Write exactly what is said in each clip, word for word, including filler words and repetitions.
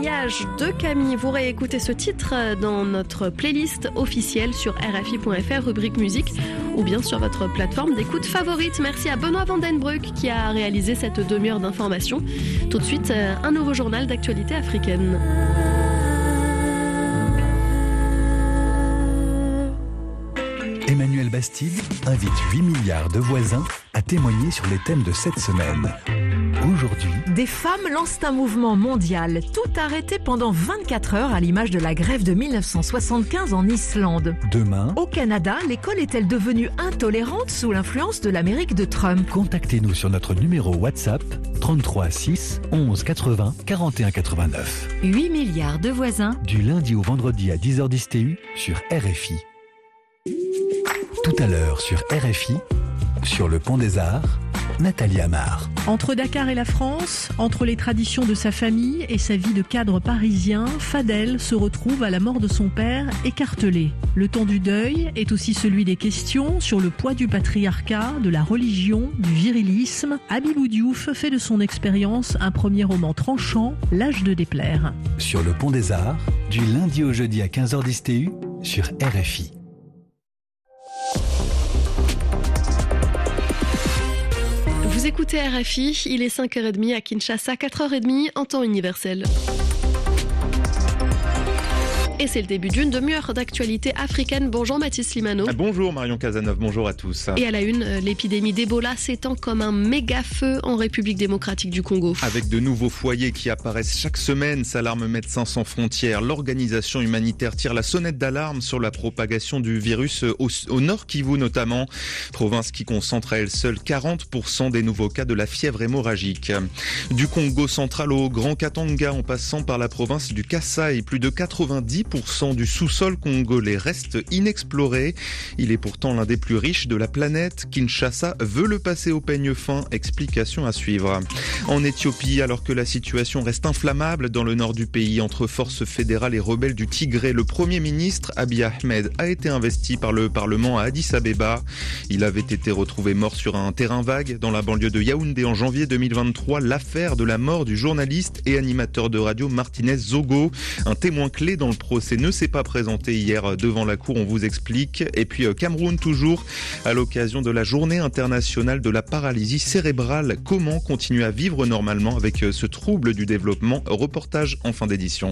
témoignage de Camille. Vous réécoutez ce titre dans notre playlist officielle sur R F I point F R, rubrique musique, ou bien sur votre plateforme d'écoute favorite. Merci à Benoît Vandenbroek qui a réalisé cette demi-heure d'information. Tout de suite, un nouveau journal d'actualité africaine. Emmanuel Bastide invite huit milliards de voisins à témoigner sur les thèmes de cette semaine. Aujourd'hui, des femmes lancent un mouvement mondial, tout arrêté pendant vingt-quatre heures à l'image de la grève de mille neuf cent soixante-quinze en Islande. Demain, au Canada, l'école est-elle devenue intolérante sous l'influence de l'Amérique de Trump? Contactez-nous sur notre numéro WhatsApp trente-trois six onze quatre-vingts quarante et un quatre-vingt-neuf. huit milliards de voisins. Du lundi au vendredi à dix heures dix T U sur R F I. Tout à l'heure sur R F I, sur le Pont des Arts, Nathalie Amar. Entre Dakar et la France, entre les traditions de sa famille et sa vie de cadre parisien, Fadel se retrouve à la mort de son père écartelé. Le temps du deuil est aussi celui des questions sur le poids du patriarcat, de la religion, du virilisme. Habibou Diouf fait de son expérience un premier roman tranchant, L'âge de déplaire. Sur le Pont des Arts, du lundi au jeudi à quinze heures dix T U sur R F I. Vous écoutez R F I, il est cinq heures trente à Kinshasa, quatre heures trente en temps universel. Et c'est le début d'une demi-heure d'actualité africaine. Bonjour Mathis Limano. Bonjour Marion Cazeneuve, bonjour à tous. Et à la une, l'épidémie d'Ebola s'étend comme un méga feu en République démocratique du Congo. Avec de nouveaux foyers qui apparaissent chaque semaine, s'alarme Médecins sans frontières. L'organisation humanitaire tire la sonnette d'alarme sur la propagation du virus au, au Nord Kivu notamment, province qui concentre à elle seule quarante pour cent des nouveaux cas de la fièvre hémorragique. Du Congo central au Grand Katanga en passant par la province du Kasaï, plus de quatre-vingt-dix pour cent du sous-sol congolais reste inexploré. Il est pourtant l'un des plus riches de la planète. Kinshasa veut le passer au peigne fin. Explication à suivre. En Éthiopie, alors que la situation reste inflammable dans le nord du pays entre forces fédérales et rebelles du Tigré, le Premier ministre Abiy Ahmed a été investi par le Parlement à Addis Abeba. Il avait été retrouvé mort sur un terrain vague dans la banlieue de Yaoundé en janvier deux mille vingt-trois. L'affaire de la mort du journaliste et animateur de radio Martinez Zogo, un témoin clé dans le procès, ne s'est pas présenté hier devant la cour, on vous explique. Et puis Cameroun toujours, à l'occasion de la journée internationale de la paralysie cérébrale. Comment continuer à vivre normalement avec ce trouble du développement? Reportage en fin d'édition.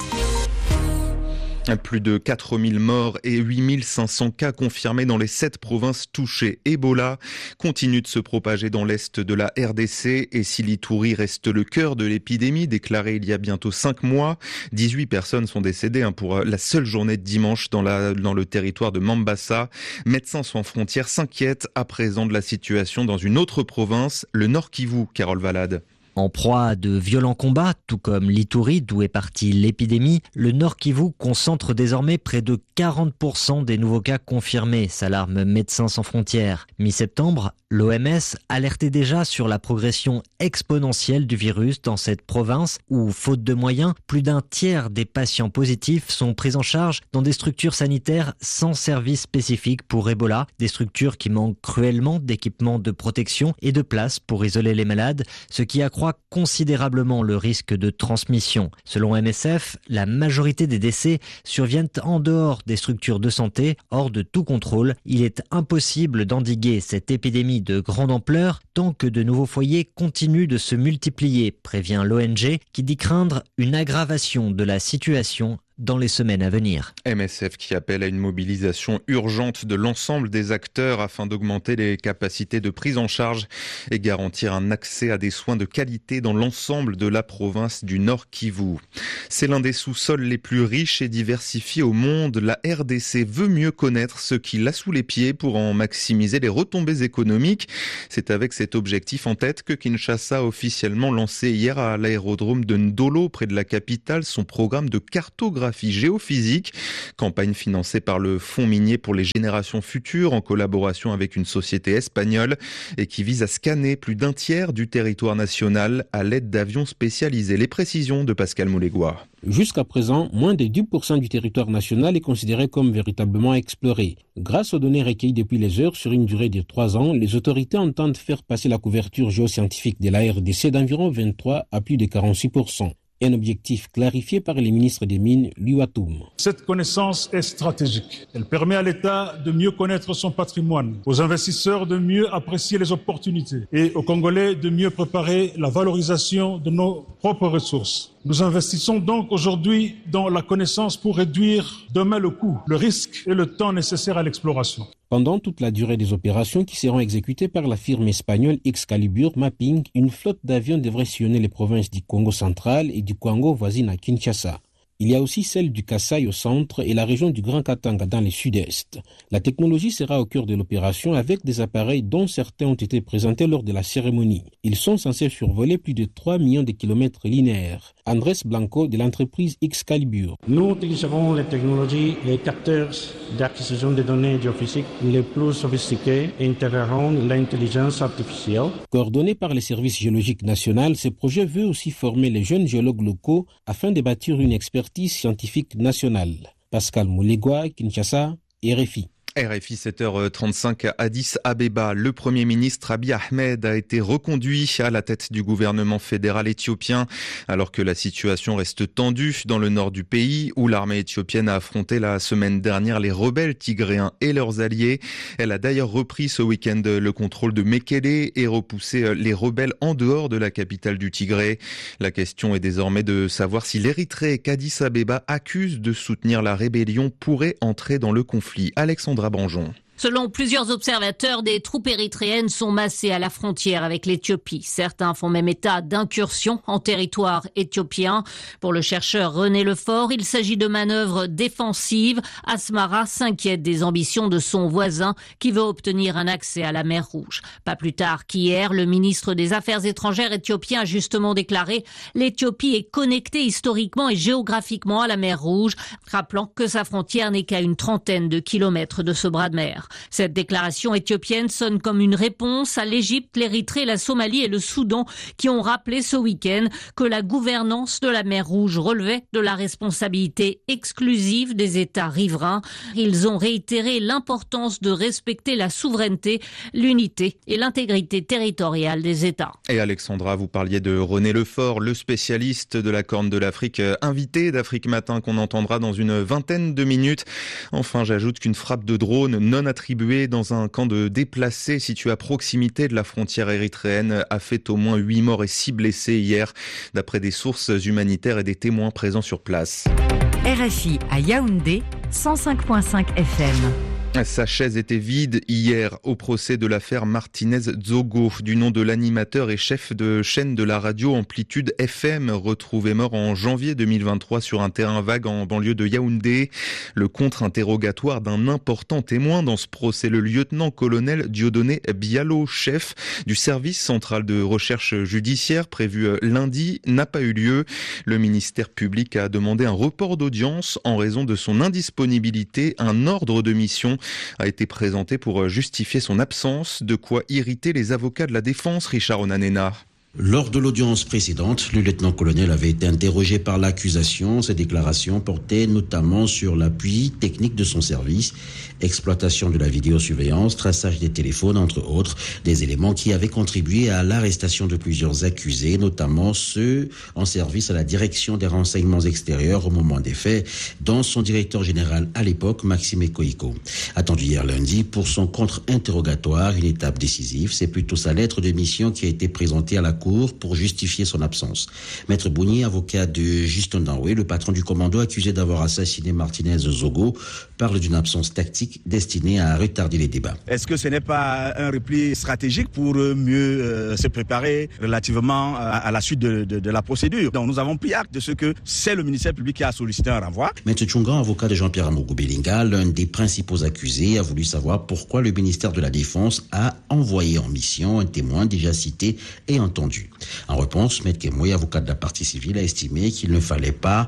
Plus de quatre mille morts et huit mille cinq cents cas confirmés dans les sept provinces touchées. Ebola continue de se propager dans l'est de la R D C et si l'Ituri reste le cœur de l'épidémie, déclarée il y a bientôt cinq mois, dix-huit personnes sont décédées pour la seule journée de dimanche dans, la, dans le territoire de Mambasa. Médecins sans frontières s'inquiètent à présent de la situation dans une autre province, le Nord Kivu, Carole Valade. En proie à de violents combats, tout comme l'Ituri, d'où est partie l'épidémie, le Nord Kivu concentre désormais près de quarante pour cent des nouveaux cas confirmés, s'alarme Médecins sans frontières. Mi-septembre, l'O M S alertait déjà sur la progression exponentielle du virus dans cette province où, faute de moyens, plus d'un tiers des patients positifs sont pris en charge dans des structures sanitaires sans service spécifique pour Ebola, des structures qui manquent cruellement d'équipements de protection et de places pour isoler les malades, ce qui accroît considérablement le risque de transmission. Selon M S F, la majorité des décès surviennent en dehors des structures de santé, hors de tout contrôle. Il est impossible d'endiguer cette épidémie de grande ampleur tant que de nouveaux foyers continuent de se multiplier, prévient l'O N G qui dit craindre une aggravation de la situation dans les semaines à venir. M S F qui appelle à une mobilisation urgente de l'ensemble des acteurs afin d'augmenter les capacités de prise en charge et garantir un accès à des soins de qualité dans l'ensemble de la province du Nord Kivu. C'est l'un des sous-sols les plus riches et diversifiés au monde. La R D C veut mieux connaître ce qui l'a sous les pieds pour en maximiser les retombées économiques. C'est avec cet objectif en tête que Kinshasa a officiellement lancé hier à l'aérodrome de Ndolo, près de la capitale, son programme de cartographie géophysique, campagne financée par le Fonds minier pour les générations futures en collaboration avec une société espagnole et qui vise à scanner plus d'un tiers du territoire national à l'aide d'avions spécialisés. Les précisions de Pascal Moulégois. Jusqu'à présent, moins de dix pour cent du territoire national est considéré comme véritablement exploré. Grâce aux données recueillies depuis les heures sur une durée de trois ans, les autorités entendent faire passer la couverture géoscientifique de la R D C d'environ vingt-trois à plus de quarante-six pour cent. Un objectif clarifié par le ministre des Mines, Louis Watoum. Cette connaissance est stratégique. Elle permet à l'État de mieux connaître son patrimoine, aux investisseurs de mieux apprécier les opportunités et aux Congolais de mieux préparer la valorisation de nos propres ressources. Nous investissons donc aujourd'hui dans la connaissance pour réduire demain le coût, le risque et le temps nécessaires à l'exploration. Pendant toute la durée des opérations qui seront exécutées par la firme espagnole Excalibur Mapping, une flotte d'avions devrait sillonner les provinces du Congo central et du Congo voisine à Kinshasa. Il y a aussi celle du Kasaï au centre et la région du Grand Katanga dans le sud-est. La technologie sera au cœur de l'opération avec des appareils dont certains ont été présentés lors de la cérémonie. Ils sont censés survoler plus de trois millions de kilomètres linéaires. Andrés Blanco de l'entreprise Excalibur. Nous utiliserons les technologies et capteurs d'acquisition de données géophysiques les plus sophistiqués et intégreront l'intelligence artificielle. Coordonné par le service géologique national, ce projet veut aussi former les jeunes géologues locaux afin de bâtir une expertise scientifique nationale. Pascal Moulegua, Kinshasa, R F I. R F I sept heures trente-cinq à Addis Abeba. Le Premier ministre Abiy Ahmed a été reconduit à la tête du gouvernement fédéral éthiopien alors que la situation reste tendue dans le nord du pays où l'armée éthiopienne a affronté la semaine dernière les rebelles tigréens et leurs alliés. Elle a d'ailleurs repris ce week-end le contrôle de Mekele et repoussé les rebelles en dehors de la capitale du Tigré. La question est désormais de savoir si l'Érythrée qu'Addis Abeba accuse de soutenir la rébellion pourrait entrer dans le conflit. Alexandra Banjon. Selon plusieurs observateurs, des troupes érythréennes sont massées à la frontière avec l'Éthiopie. Certains font même état d'incursions en territoire éthiopien. Pour le chercheur René Lefort, il s'agit de manœuvres défensives. Asmara s'inquiète des ambitions de son voisin qui veut obtenir un accès à la mer Rouge. Pas plus tard qu'hier, le ministre des Affaires étrangères éthiopien a justement déclaré « L'Éthiopie est connectée historiquement et géographiquement à la mer Rouge », rappelant que sa frontière n'est qu'à une trentaine de kilomètres de ce bras de mer. Cette déclaration éthiopienne sonne comme une réponse à l'Égypte, l'Érythrée, la Somalie et le Soudan qui ont rappelé ce week-end que la gouvernance de la mer Rouge relevait de la responsabilité exclusive des États riverains. Ils ont réitéré l'importance de respecter la souveraineté, l'unité et l'intégrité territoriale des États. Et Alexandra, vous parliez de René Lefort, le spécialiste de la Corne de l'Afrique, invité d'Afrique Matin qu'on entendra dans une vingtaine de minutes. Enfin, j'ajoute qu'une frappe de drone non attribué dans un camp de déplacés situé à proximité de la frontière érythréenne a fait au moins huit morts et six blessés hier, d'après des sources humanitaires et des témoins présents sur place. R F I à Yaoundé, cent cinq virgule cinq F M. Sa chaise était vide hier au procès de l'affaire Martinez-Zogo, du nom de l'animateur et chef de chaîne de la radio Amplitude F M, retrouvé mort en janvier deux mille vingt-trois sur un terrain vague en banlieue de Yaoundé. Le contre-interrogatoire d'un important témoin dans ce procès, le lieutenant-colonel Dieudonné Bialo, chef du service central de recherche judiciaire prévu lundi, n'a pas eu lieu. Le ministère public a demandé un report d'audience en raison de son indisponibilité. Un ordre de mission a été présenté pour justifier son absence, de quoi irriter les avocats de la défense. Richard Onanena. Lors de l'audience précédente, le lieutenant-colonel avait été interrogé par l'accusation. Ses déclarations portaient notamment sur l'appui technique de son service, exploitation de la vidéosurveillance, traçage des téléphones, entre autres, des éléments qui avaient contribué à l'arrestation de plusieurs accusés, notamment ceux en service à la direction des renseignements extérieurs au moment des faits, dont son directeur général à l'époque, Maxime Ekoiko. Attendu hier lundi pour son contre-interrogatoire, une étape décisive, c'est plutôt sa lettre de mission qui a été présentée à la pour justifier son absence. Maître Bougny, avocat de Justin Danoué, le patron du commando accusé d'avoir assassiné Martinez-Zogo, parle d'une absence tactique destinée à retarder les débats. Est-ce que ce n'est pas un repli stratégique pour mieux euh, se préparer relativement à, à la suite de, de, de la procédure? Donc nous avons pris acte de ce que c'est le ministère public qui a sollicité un renvoi. Maître Tchungan, avocat de Jean-Pierre Amougou-Belinga, l'un des principaux accusés, a voulu savoir pourquoi le ministère de la Défense a envoyé en mission un témoin déjà cité et entendu. En réponse, Maître Kemoui, avocat de la partie civile, a estimé qu'il ne fallait pas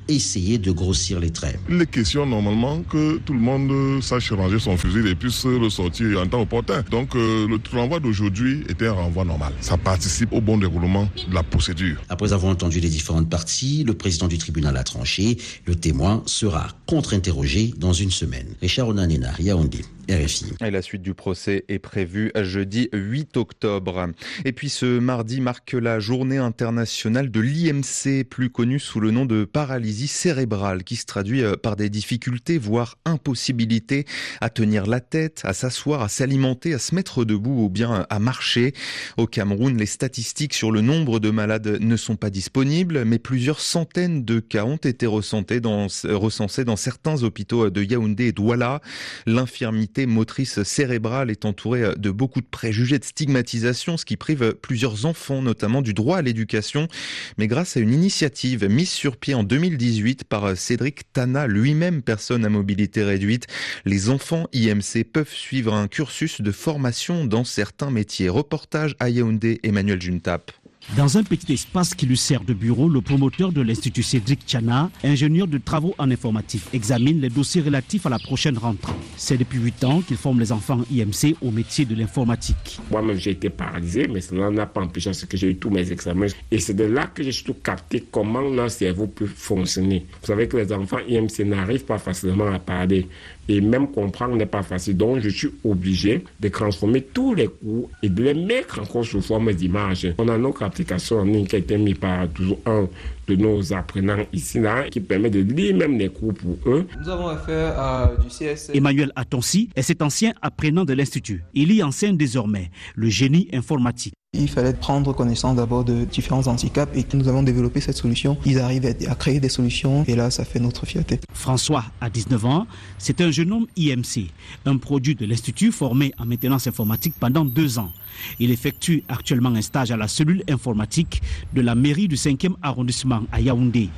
essayer de grossir les traits. Il est question normalement que tout le monde sache ranger son fusil et puisse le sortir en temps opportun. Donc euh, le renvoi d'aujourd'hui était un renvoi normal. Ça participe au bon déroulement de la procédure. Après avoir entendu les différentes parties, le président du tribunal a tranché. Le témoin sera contre-interrogé dans une semaine. Richard Onanena, Yaoundé. R F I. Et la suite du procès est prévue jeudi huit octobre. Et puis ce mardi marque la journée internationale de l'I M C, plus connue sous le nom de paralysie cérébrale, qui se traduit par des difficultés, voire impossibilité à tenir la tête, à s'asseoir, à s'alimenter, à se mettre debout ou bien à marcher. Au Cameroun, les statistiques sur le nombre de malades ne sont pas disponibles, mais plusieurs centaines de cas ont été recensés dans, recensés dans certains hôpitaux de Yaoundé et Douala. L'infirmité motrice cérébrale est entourée de beaucoup de préjugés, de stigmatisation, ce qui prive plusieurs enfants, notamment du droit à l'éducation. Mais grâce à une initiative mise sur pied en deux mille dix-huit par Cédric Tana, lui-même personne à mobilité réduite, les enfants I M C peuvent suivre un cursus de formation dans certains métiers. Reportage à Yaoundé, Emmanuel Juntap. Dans un petit espace qui lui sert de bureau, le promoteur de l'Institut Cédric Tana, ingénieur de travaux en informatique, examine les dossiers relatifs à la prochaine rentrée. C'est depuis huit ans qu'il forme les enfants I M C au métier de l'informatique. Moi-même, j'ai été paralysé, mais cela n'a pas empêché ce que j'ai eu tous mes examens. Et c'est de là que j'ai surtout capté comment leur cerveau peut fonctionner. Vous savez que les enfants I M C n'arrivent pas facilement à parler. Et même comprendre n'est pas facile. Donc, je suis obligé de transformer tous les cours et de les mettre encore sous forme d'images. On a notre application en ligne qui a été mise par toujours un de nos apprenants ici, là, qui permet de lire même les cours pour eux. Nous avons affaire à du C S C. Emmanuel Atonsi est cet ancien apprenant de l'Institut. Il y enseigne désormais le génie informatique. Il fallait prendre connaissance d'abord de différents handicaps et nous avons développé cette solution. Ils arrivent à créer des solutions et là, ça fait notre fierté. François a dix-neuf ans, c'est un jeune homme I M C, un produit de l'Institut formé en maintenance informatique pendant deux ans. Il effectue actuellement un stage à la cellule informatique de la mairie du cinquième arrondissement à Yaoundé.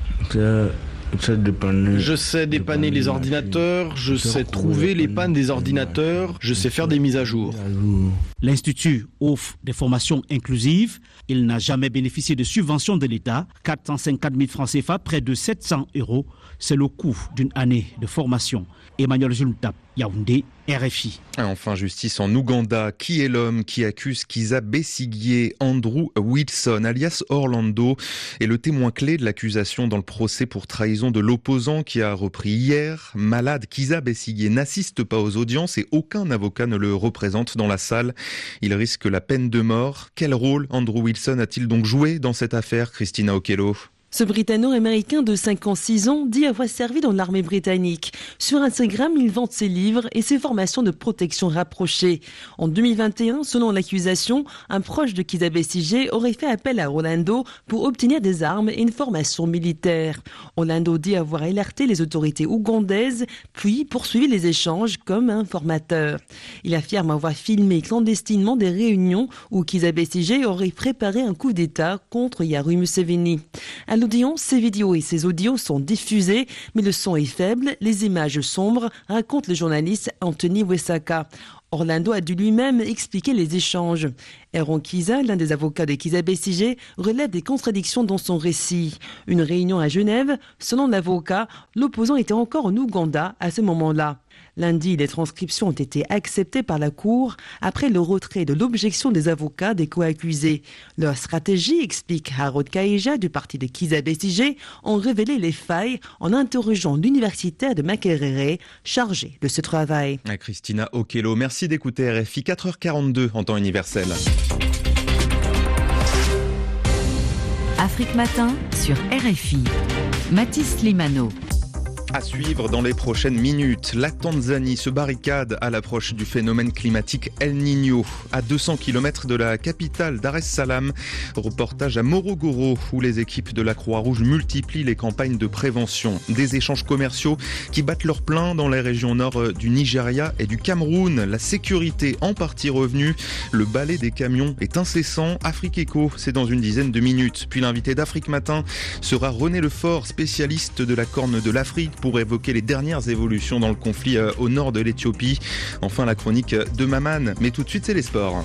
Je sais dépanner les ordinateurs, je sais trouver les pannes des ordinateurs, je sais faire des mises à jour. L'Institut offre des formations inclusives. Il n'a jamais bénéficié de subventions de l'État. quatre cent cinquante mille francs C F A, près de sept cents euros. C'est le coût d'une année de formation. Emmanuel Juntap, Yaoundé, R F I. Et enfin, justice en Ouganda. Qui est l'homme qui accuse Kizza Besigye? Andrew Wilson, alias Orlando, est le témoin clé de l'accusation dans le procès pour trahison de l'opposant qui a repris hier. Malade, Kizza Besigye n'assiste pas aux audiences et aucun avocat ne le représente dans la salle. Il risque la peine de mort. Quel rôle Andrew Wilson a-t-il donc joué dans cette affaire, Christina Okello? Ce Britanno-américain de cinquante-six ans dit avoir servi dans l'armée britannique. Sur Instagram, il vante ses livres et ses formations de protection rapprochées. En deux mille vingt et un, selon l'accusation, un proche de Kizza Besigye aurait fait appel à Orlando pour obtenir des armes et une formation militaire. Orlando dit avoir alerté les autorités ougandaises, puis poursuivi les échanges comme un formateur. Il affirme avoir filmé clandestinement des réunions où Kizza Besigye aurait préparé un coup d'État contre Yoweri Museveni. À l'audience, ces vidéos et ces audios sont diffusés, mais le son est faible, les images sombres, raconte le journaliste Anthony Wesaka. Orlando a dû lui-même expliquer les échanges. Aaron Kizza, l'un des avocats de Kizza Besigye, relève des contradictions dans son récit. Une réunion à Genève, selon l'avocat, l'opposant était encore en Ouganda à ce moment-là. Lundi, les transcriptions ont été acceptées par la Cour après le retrait de l'objection des avocats des co-accusés. Leur stratégie, explique Harold Kaija du parti de Kizza Besigye, ont révélé les failles en interrogeant l'universitaire de Makerere chargé de ce travail. À Christina Okello, merci d'écouter R F I. quatre heures quarante-deux en temps universel. Afrique Matin sur R F I. Mathis Limano. À suivre dans les prochaines minutes, la Tanzanie se barricade à l'approche du phénomène climatique El Niño. À deux cents kilomètres de la capitale Dar es Salaam, reportage à Morogoro où les équipes de la Croix-Rouge multiplient les campagnes de prévention. Des échanges commerciaux qui battent leur plein dans les régions nord du Nigeria et du Cameroun. La sécurité en partie revenue, le balai des camions est incessant. Afrique Eco, c'est dans une dizaine de minutes. Puis l'invité d'Afrique Matin sera René Lefort, spécialiste de la Corne de l'Afrique, pour évoquer les dernières évolutions dans le conflit au nord de l'Éthiopie. Enfin, la chronique de Maman. Mais tout de suite, c'est les sports.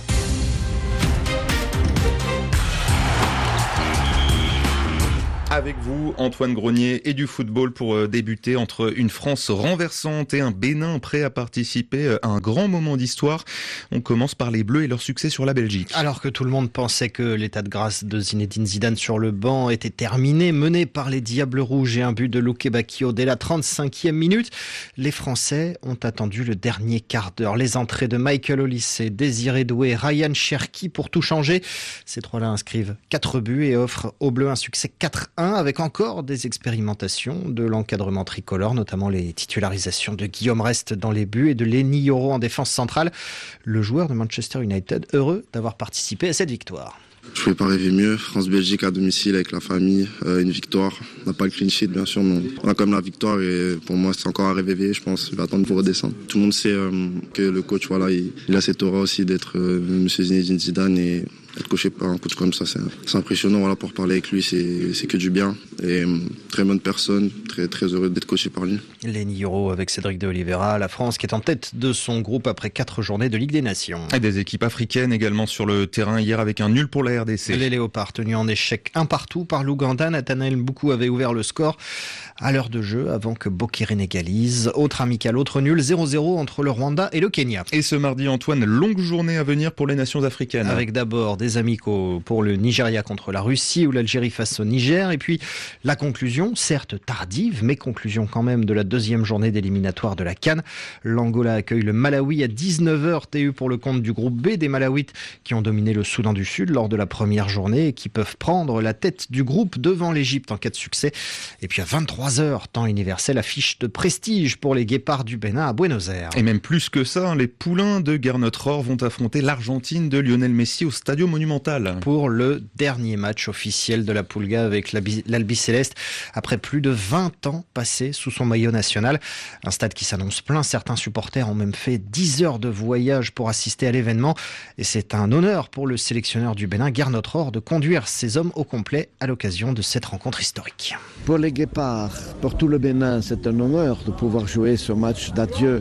Avec vous, Antoine Grenier, et du football pour débuter entre une France renversante et un Bénin prêt à participer à un grand moment d'histoire. On commence par les Bleus et leur succès sur la Belgique. Alors que tout le monde pensait que l'état de grâce de Zinedine Zidane sur le banc était terminé, mené par les Diables Rouges et un but de Luke Bacchio dès la trente-cinquième minute, les Français ont attendu le dernier quart d'heure. Les entrées de Michael Olise, Désiré Doué, Ryan Cherki pour tout changer. Ces trois-là inscrivent quatre buts et offrent aux Bleus un succès quatre un avec encore des expérimentations de l'encadrement tricolore, notamment les titularisations de Guillaume Rest dans les buts et de Lenny Yoro en défense centrale. Le joueur de Manchester United heureux d'avoir participé à cette victoire. Je ne pouvais pas rêver mieux. France-Belgique à domicile avec la famille, euh, une victoire. On n'a pas le clean sheet bien sûr, mais on a quand même la victoire et pour moi c'est encore un rêve éveillé, je pense. Je vais attendre pour redescendre. Tout le monde sait euh, que le coach, voilà, il, il a cette aura aussi d'être euh, Monsieur Zinedine Zidane et être coaché par un coach comme ça, c'est, c'est impressionnant. Voilà, pour parler avec lui, c'est, c'est que du bien. Et euh, très bonne personne, très, très heureux d'être coaché par lui. Lenny Yoro avec Cédric de Oliveira, la France qui est en tête de son groupe après quatre journées de Ligue des Nations. Et des équipes africaines également sur le terrain hier avec un nul pour la R D C. Les Léopards tenus en échec un partout par l'Ouganda. Nathanaël Mboukou avait ouvert le score à l'heure de jeu avant que Bokere n'égalise. Autre amical, autre nul, zéro zéro entre le Rwanda et le Kenya. Et ce mardi, Antoine, longue journée à venir pour les nations africaines. Avec d'abord des amicaux pour le Nigeria contre la Russie ou l'Algérie face au Niger. Et puis la conclusion, certes tardive, mais conclusion quand même de la deuxième journée d'éliminatoire de la CAN. L'Angola accueille le Malawi à dix-neuf heures T U pour le compte du groupe B des Malawites qui ont dominé le Soudan du Sud lors de la première journée et qui peuvent prendre la tête du groupe devant l'Égypte en cas de succès. Et puis à vingt-trois heures, temps universel, affiche de prestige pour les Guépards du Bénin à Buenos Aires. Et même plus que ça, les Poulains de Gernot Rohr vont affronter l'Argentine de Lionel Messi au Stadio Monumental. Pour le dernier match officiel de la Pulga avec l'Albi-Céleste, après plus de vingt ans passés sous son maillot national. Un stade qui s'annonce plein, certains supporters ont même fait dix heures de voyage pour assister à l'événement. Et c'est un honneur pour le sélectionneur du Bénin, Gernot Rohr, de conduire ses hommes au complet à l'occasion de cette rencontre historique. Pour les Guépards, pour tout le Bénin, c'est un honneur de pouvoir jouer ce match d'adieu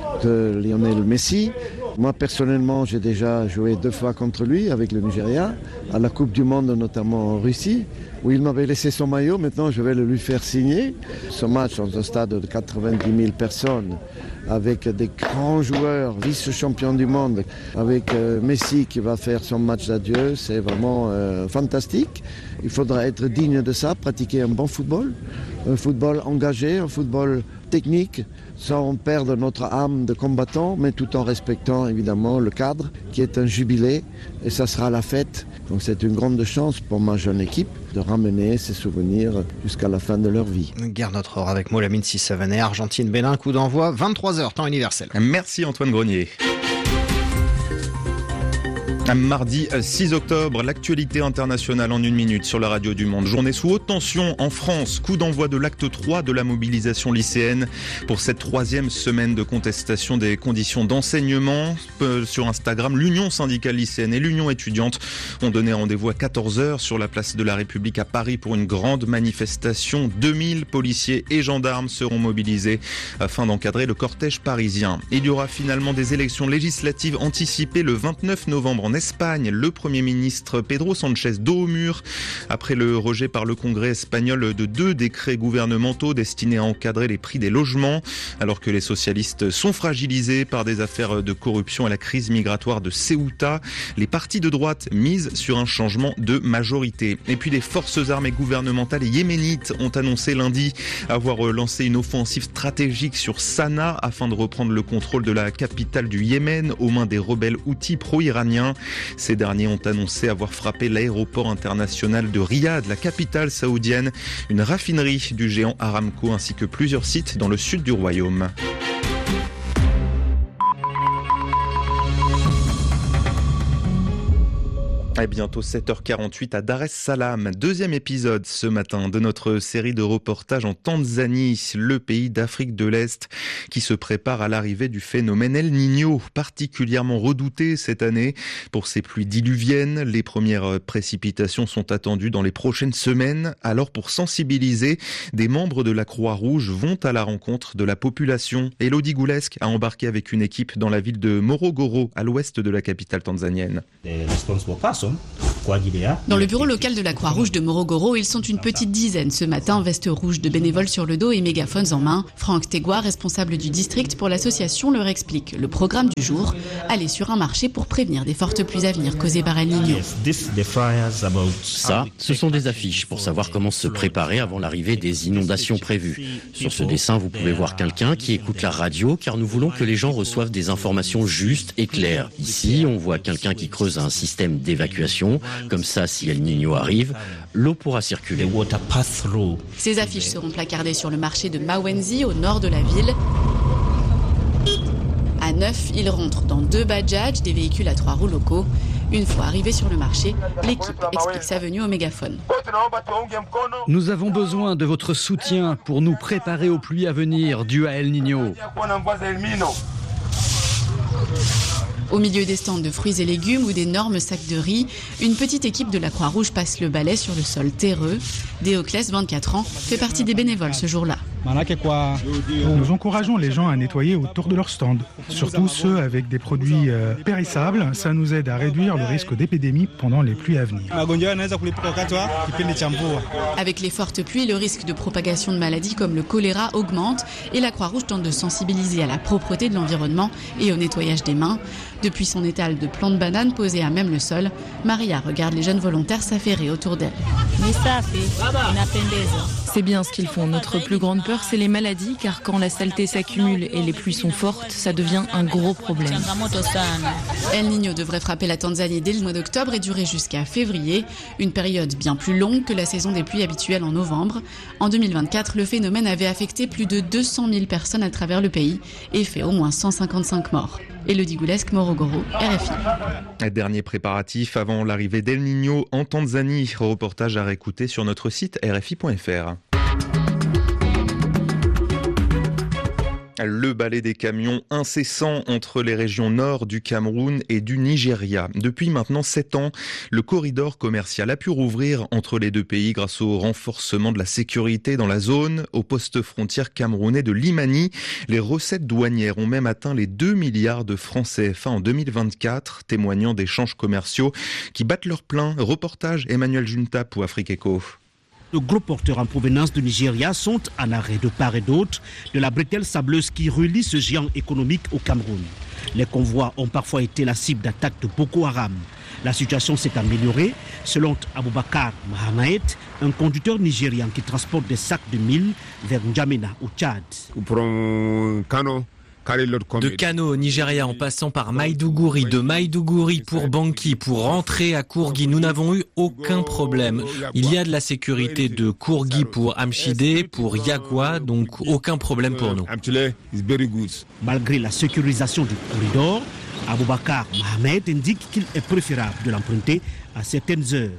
de Lionel Messi. Moi, personnellement, j'ai déjà joué deux fois contre lui avec le Nigeria, à la Coupe du Monde, notamment en Russie, où il m'avait laissé son maillot. Maintenant, je vais le lui faire signer. Ce match dans un stade de quatre-vingt-dix mille personnes, avec des grands joueurs, vice-champions du monde, avec euh, Messi qui va faire son match d'adieu, c'est vraiment euh, fantastique. Il faudra être digne de ça, pratiquer un bon football, un football engagé, un football technique, sans perdre notre âme de combattant, mais tout en respectant évidemment le cadre qui est un jubilé, et ça sera la fête. Donc c'est une grande chance pour ma jeune équipe de ramener ces souvenirs jusqu'à la fin de leur vie. Gernot Rohr avec Molamine Sissavané, Argentine-Bénin, coup d'envoi, vingt-trois heures, temps universel. Merci Antoine Grenier. Mardi six octobre, l'actualité internationale en une minute sur la radio du Monde. Journée sous haute tension en France. Coup d'envoi de l'acte trois de la mobilisation lycéenne pour cette troisième semaine de contestation des conditions d'enseignement. Sur Instagram, l'Union syndicale lycéenne et l'Union étudiante ont donné rendez-vous à quatorze heures sur la place de la République à Paris pour une grande manifestation. deux mille policiers et gendarmes seront mobilisés afin d'encadrer le cortège parisien. Il y aura finalement des élections législatives anticipées le vingt-neuf novembre en Espagne. Le Premier ministre Pedro Sánchez dos au mur après le rejet par le Congrès espagnol de deux décrets gouvernementaux destinés à encadrer les prix des logements, alors que les socialistes sont fragilisés par des affaires de corruption et la crise migratoire de Ceuta. Les partis de droite misent sur un changement de majorité. Et puis les forces armées gouvernementales yéménites ont annoncé lundi avoir lancé une offensive stratégique sur Sanaa afin de reprendre le contrôle de la capitale du Yémen aux mains des rebelles houthis pro-iraniens. Ces derniers ont annoncé avoir frappé l'aéroport international de Riyad, la capitale saoudienne, une raffinerie du géant Aramco ainsi que plusieurs sites dans le sud du royaume. Et bientôt sept heures quarante-huit à Dar es Salaam. Deuxième épisode ce matin de notre série de reportages en Tanzanie, le pays d'Afrique de l'Est qui se prépare à l'arrivée du phénomène El Niño, particulièrement redouté cette année pour ses pluies diluviennes. Les premières précipitations sont attendues dans les prochaines semaines. Alors pour sensibiliser, des membres de la Croix-Rouge vont à la rencontre de la population. Elodie Goulesque a embarqué avec une équipe dans la ville de Morogoro, à l'ouest de la capitale tanzanienne. The responsible person Dans le bureau local de la Croix-Rouge de Morogoro, ils sont une petite dizaine ce matin, veste rouge de bénévoles sur le dos et mégaphones en main. Franck Tegua, responsable du district pour l'association, leur explique le programme du jour, aller sur un marché pour prévenir des fortes pluies à venir causées par El Niño. Ça, ce sont des affiches pour savoir comment se préparer avant l'arrivée des inondations prévues. Sur ce dessin, vous pouvez voir quelqu'un qui écoute la radio car nous voulons que les gens reçoivent des informations justes et claires. Ici, on voit quelqu'un qui creuse un système d'évacuation. Comme ça, si El Niño arrive, l'eau pourra circuler. Ces affiches seront placardées sur le marché de Mawenzi, au nord de la ville. À neuf, ils rentrent dans deux bajaj, des véhicules à trois roues locaux. Une fois arrivés sur le marché, l'équipe explique sa venue au mégaphone. Nous avons besoin de votre soutien pour nous préparer aux pluies à venir dues à El Niño. Au milieu des stands de fruits et légumes ou d'énormes sacs de riz, une petite équipe de la Croix-Rouge passe le balai sur le sol terreux. Déoclès, vingt-quatre ans, fait partie des bénévoles ce jour-là. Nous encourageons les gens à nettoyer autour de leur stand, surtout ceux avec des produits euh, périssables. Ça nous aide à réduire le risque d'épidémie pendant les pluies à venir. Avec les fortes pluies, le risque de propagation de maladies comme le choléra augmente et la Croix-Rouge tente de sensibiliser à la propreté de l'environnement et au nettoyage des mains. Depuis son étal de plants de bananes posés à même le sol, Maria regarde les jeunes volontaires s'affairer autour d'elle. C'est bien ce qu'ils font. Notre plus grande peur, c'est les maladies, car quand la saleté s'accumule et les pluies sont fortes, ça devient un gros problème. El Niño devrait frapper la Tanzanie dès le mois d'octobre et durer jusqu'à février, une période bien plus longue que la saison des pluies habituelle en novembre. En deux mille vingt-quatre, le phénomène avait affecté plus de deux cent mille personnes à travers le pays et fait au moins cent cinquante-cinq morts. Élodie Goulesque, Morogoro, R F I. Dernier préparatif avant l'arrivée d'El Niño en Tanzanie. Reportage à réécouter sur notre site r f i point f r. Le balai des camions incessant entre les régions nord du Cameroun et du Nigeria. Depuis maintenant sept ans, le corridor commercial a pu rouvrir entre les deux pays grâce au renforcement de la sécurité dans la zone. Au poste frontière camerounais de Limani, les recettes douanières ont même atteint les deux milliards de francs C F A en deux mille vingt-quatre, témoignant d'échanges commerciaux qui battent leur plein. Reportage Emmanuel Junta pour Afrique Eco. De gros porteurs en provenance du Nigeria sont en arrêt de part et d'autre de la bretelle sableuse qui relie ce géant économique au Cameroun. Les convois ont parfois été la cible d'attaques de Boko Haram. La situation s'est améliorée selon Aboubakar Mohamed, un conducteur nigérian qui transporte des sacs de mil vers N'Djamena au Tchad. De Kano au Nigeria en passant par Maïdougouri, de Maïdougouri pour Banki, pour rentrer à Kourgi, nous n'avons eu aucun problème. Il y a de la sécurité de Kourgi pour Amchide, pour Yagwa, donc aucun problème pour nous. Malgré la sécurisation du corridor, Aboubakar Mohamed indique qu'il est préférable de l'emprunter à certaines heures.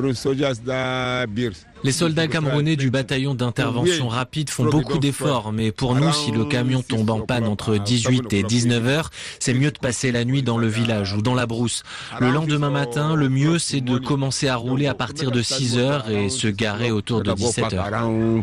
Les soldats camerounais du bataillon d'intervention rapide font beaucoup d'efforts, mais pour nous, si le camion tombe en panne entre dix-huit et dix-neuf heures, c'est mieux de passer la nuit dans le village ou dans la brousse. Le lendemain matin, le mieux, c'est de commencer à rouler à partir de six heures et se garer autour de dix-sept heures.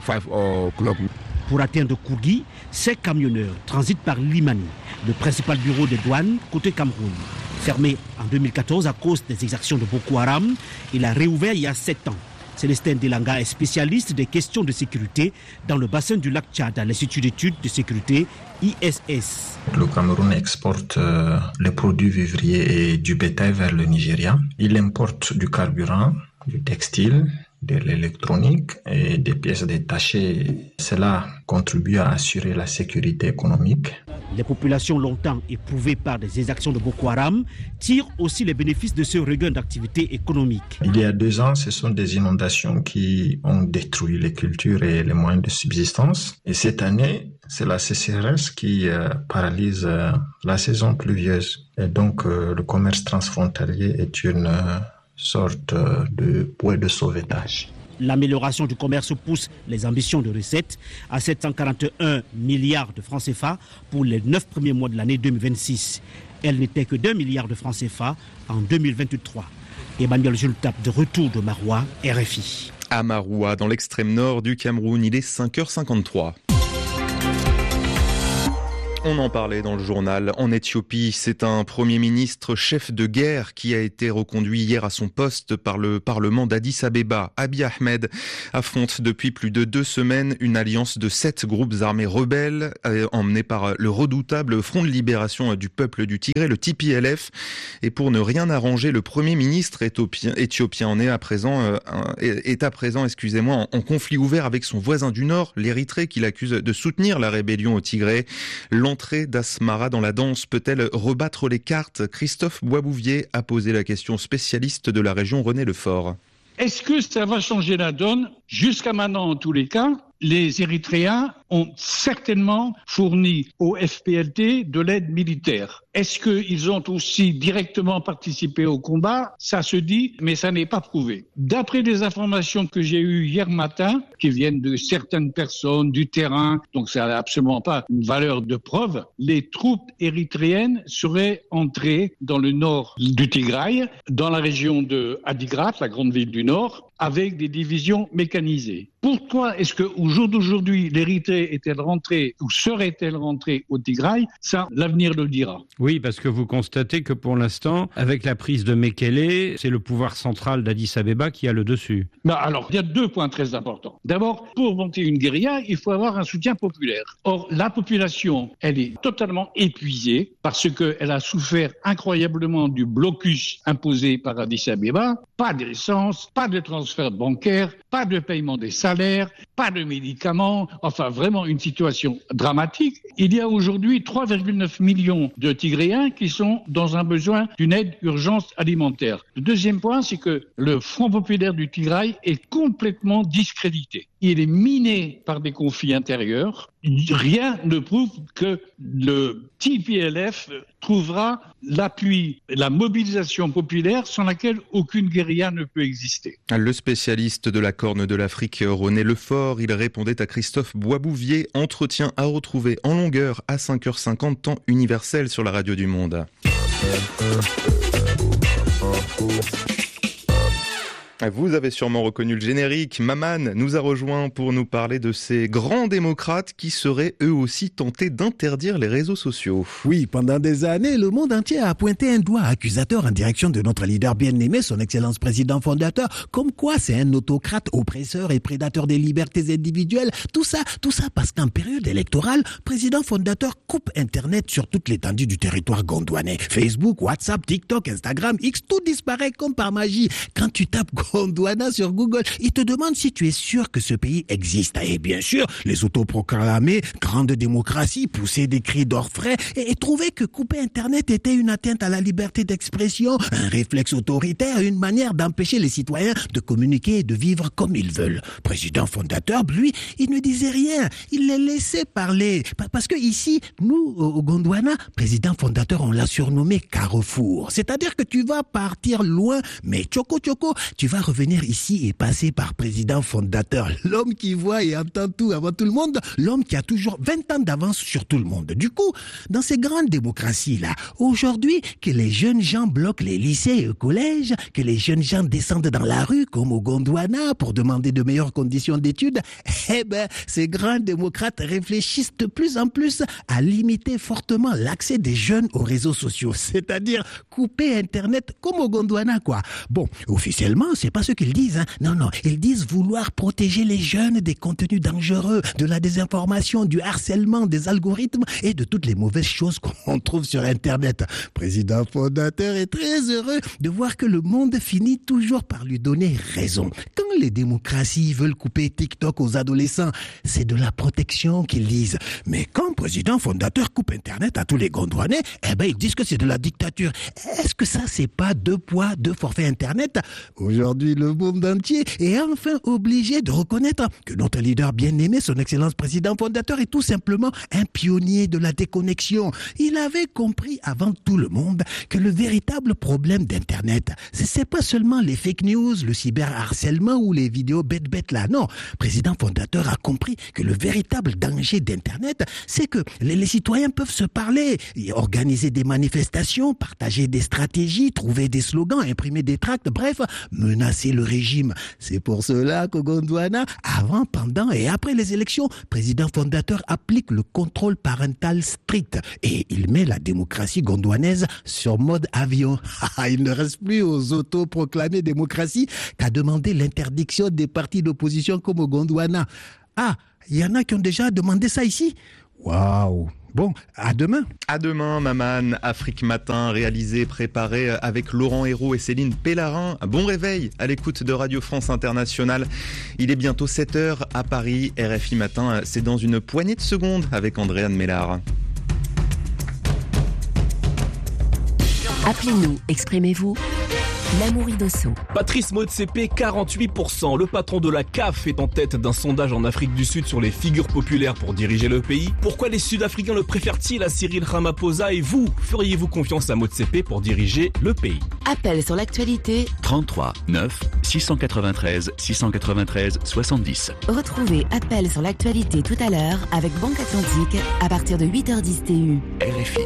Pour atteindre Kourgi, ces camionneurs transitent par Limani, le principal bureau des douanes côté Cameroun. Fermé en deux mille quatorze à cause des exactions de Boko Haram, il a réouvert il y a sept ans. Célestin Delanga est spécialiste des questions de sécurité dans le bassin du lac Tchad à l'Institut d'études de sécurité I S S. Le Cameroun exporte euh, les produits vivriers et du bétail vers le Nigeria. Il importe du carburant, du textile, de l'électronique et des pièces détachées. Cela contribue à assurer la sécurité économique. Les populations longtemps éprouvées par des exactions de Boko Haram tirent aussi les bénéfices de ce regain d'activité économique. Il y a deux ans, ce sont des inondations qui ont détruit les cultures et les moyens de subsistance. Et cette année, c'est la sécheresse qui euh, paralyse euh, la saison pluvieuse. Et donc, euh, le commerce transfrontalier est une euh, sorte euh, de bouée de sauvetage. L'amélioration du commerce pousse les ambitions de recettes à sept cent quarante et un milliards de francs C F A pour les neuf premiers mois de l'année deux mille vingt-six. Elle n'était que d'un milliard de francs C F A en deux mille vingt-trois. Emmanuel Jultap de retour de Maroua, R F I. À Maroua, dans l'extrême nord du Cameroun, il est cinq heures cinquante-trois. On en parlait dans le journal. En Éthiopie, c'est un Premier ministre chef de guerre qui a été reconduit hier à son poste par le Parlement d'Addis Abeba. Abiy Ahmed affronte depuis plus de deux semaines une alliance de sept groupes armés rebelles euh, emmenés par le redoutable Front de libération du peuple du Tigré, le T P L F. Et pour ne rien arranger, le Premier ministre éthiopien, éthiopien en est à présent, euh, est à présent, excusez-moi, en, en conflit ouvert avec son voisin du Nord, l'Érythrée, qu'il accuse de soutenir la rébellion au Tigré. L'entrée d'Asmara dans la danse peut-elle rebattre les cartes ? Christophe Boisbouvier a posé la question au spécialiste de la région René Lefort. Est-ce que ça va changer la donne ? Jusqu'à maintenant, en tous les cas, les Érythréens ont certainement fourni au F P L T de l'aide militaire. Est-ce qu'ils ont aussi directement participé au combat ? Ça se dit, mais ça n'est pas prouvé. D'après les informations que j'ai eues hier matin, qui viennent de certaines personnes du terrain, donc ça n'a absolument pas une valeur de preuve, les troupes érythréennes seraient entrées dans le nord du Tigray, dans la région de Adigrat, la grande ville du nord, avec des divisions mécanisées. Pourquoi est-ce qu'au jour d'aujourd'hui, l'Érythrée est-elle rentrée ou serait-elle rentrée au Tigray ? Ça, l'avenir le dira. Oui, parce que vous constatez que pour l'instant, avec la prise de Mekele, c'est le pouvoir central d'Addis Abeba qui a le dessus. Non, alors, il y a deux points très importants. D'abord, pour monter une guérilla, il faut avoir un soutien populaire. Or, la population, elle est totalement épuisée parce qu'elle a souffert incroyablement du blocus imposé par Addis Abeba. Pas d'essence, pas de transfert bancaire, pas de paiement des salaires, pas de médicaments, enfin vraiment une situation dramatique. Il y a aujourd'hui trois virgule neuf millions de Tigréens qui sont dans un besoin d'une aide urgence alimentaire. Le deuxième point, c'est que le Front populaire du Tigray est complètement discrédité. Il est miné par des conflits intérieurs. Rien ne prouve que le T P L F trouvera l'appui, la mobilisation populaire sans laquelle aucune guérilla ne peut exister. Le spécialiste de la Corne de l'Afrique, René Lefort, il répondait à Christophe Boisbouvier. Entretien à retrouver en longueur à cinq heures cinquante, temps universel sur la radio du Monde. Vous avez sûrement reconnu le générique. Maman nous a rejoint pour nous parler de ces grands démocrates qui seraient eux aussi tentés d'interdire les réseaux sociaux. Oui, pendant des années, le monde entier a pointé un doigt accusateur en direction de notre leader bien-aimé, son excellence président fondateur, comme quoi c'est un autocrate oppresseur et prédateur des libertés individuelles. Tout ça, tout ça parce qu'en période électorale, président fondateur coupe Internet sur toute l'étendue du territoire gondwanais. Facebook, WhatsApp, TikTok, Instagram, X, tout disparaît comme par magie. Quand tu tapes Gondwana sur Google, il te demande si tu es sûr que ce pays existe. Et bien sûr, les autoproclamés grande démocratie poussaient des cris d'orfraie et, et trouvaient que couper Internet était une atteinte à la liberté d'expression, un réflexe autoritaire, une manière d'empêcher les citoyens de communiquer et de vivre comme ils veulent. Président fondateur, lui, il ne disait rien. Il les laissait parler. Parce que ici, nous, au Gondwana, président fondateur, on l'a surnommé Carrefour. C'est-à-dire que tu vas partir loin, mais tchoko tchoko, tu vas revenir ici et passer par président fondateur. L'homme qui voit et entend tout avant tout le monde, l'homme qui a toujours vingt ans d'avance sur tout le monde. Du coup, dans ces grandes démocraties-là, aujourd'hui, que les jeunes gens bloquent les lycées et les collèges, que les jeunes gens descendent dans la rue, comme au Gondwana, pour demander de meilleures conditions d'études, eh ben, ces grands démocrates réfléchissent de plus en plus à limiter fortement l'accès des jeunes aux réseaux sociaux. C'est-à-dire couper Internet comme au Gondwana, quoi. Bon, officiellement, c'est pas ce qu'ils disent, hein. Non, non, ils disent vouloir protéger les jeunes des contenus dangereux, de la désinformation, du harcèlement, des algorithmes et de toutes les mauvaises choses qu'on trouve sur Internet. Président fondateur est très heureux de voir que le monde finit toujours par lui donner raison. Quand les démocraties veulent couper TikTok aux adolescents, c'est de la protection qu'ils disent. Mais quand président fondateur coupe Internet à tous les Gondwanais, eh ben ils disent que c'est de la dictature. Est-ce que ça, c'est pas deux poids, deux forfaits Internet ? Aujourd'hui, le monde entier est enfin obligé de reconnaître que notre leader bien-aimé, son excellence président fondateur, est tout simplement un pionnier de la déconnexion. Il avait compris avant tout le monde que le véritable problème d'Internet, c'est pas seulement les fake news, le cyberharcèlement ou les vidéos bêtes-bêtes là. Non, président fondateur a compris que le véritable danger d'Internet, c'est que les, les citoyens peuvent se parler, organiser des manifestations, partager des stratégies, trouver des slogans, imprimer des tracts, bref, mener menacer le régime. C'est pour cela qu'au Gondwana, avant, pendant et après les élections, le président fondateur applique le contrôle parental strict et il met la démocratie gondwanaise sur mode avion. Il ne reste plus aux autoproclamées démocraties qu'à demander l'interdiction des partis d'opposition comme au Gondwana. Ah, il y en a qui ont déjà demandé ça ici? Waouh! Bon, à demain. À demain, Maman. Afrique Matin, réalisé, préparé avec Laurent Hérault et Céline Pellarin. Bon réveil à l'écoute de Radio France Internationale. Il est bientôt sept heures à Paris. R F I Matin, c'est dans une poignée de secondes avec Andréane Mélard. Appelez-nous, exprimez-vous. Namouri Dosso. Patrice Motsepe, quarante-huit pour cent. Le patron de la C A F est en tête d'un sondage en Afrique du Sud sur les figures populaires pour diriger le pays. Pourquoi les Sud-Africains le préfèrent-ils à Cyril Ramaphosa et vous, feriez-vous confiance à Motsepe pour diriger le pays? Appel sur l'actualité trente-trois neuf six cent quatre-vingt-treize six cent quatre-vingt-treize soixante-dix. Retrouvez Appel sur l'actualité tout à l'heure avec Banque Atlantique à partir de huit heures dix T U. R F I.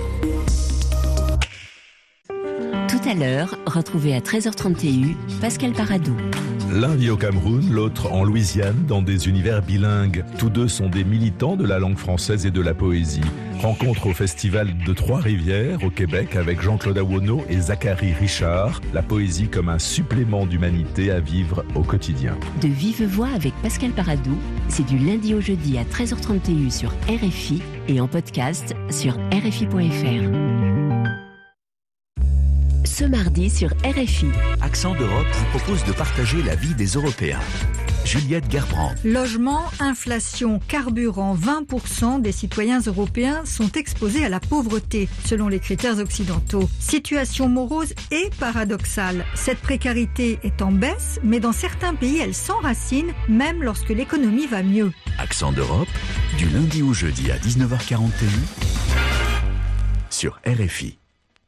Tout à l'heure, retrouvez à treize heures trente T U Pascal Paradou. L'un vit au Cameroun, l'autre en Louisiane, dans des univers bilingues. Tous deux sont des militants de la langue française et de la poésie. Rencontre au Festival de Trois-Rivières, au Québec, avec Jean-Claude Awono et Zachary Richard. La poésie comme un supplément d'humanité à vivre au quotidien. De vive voix avec Pascal Paradou, c'est du lundi au jeudi à treize heures trente T U sur R F I et en podcast sur R F I point F R. Ce mardi sur R F I. Accent d'Europe vous propose de partager la vie des Européens. Juliette Gerbrand. Logement, inflation, carburant, vingt pour cent des citoyens européens sont exposés à la pauvreté, selon les critères occidentaux. Situation morose et paradoxale. Cette précarité est en baisse, mais dans certains pays, elle s'enracine, même lorsque l'économie va mieux. Accent d'Europe, du lundi au jeudi à dix-neuf heures quarante T U, sur R F I.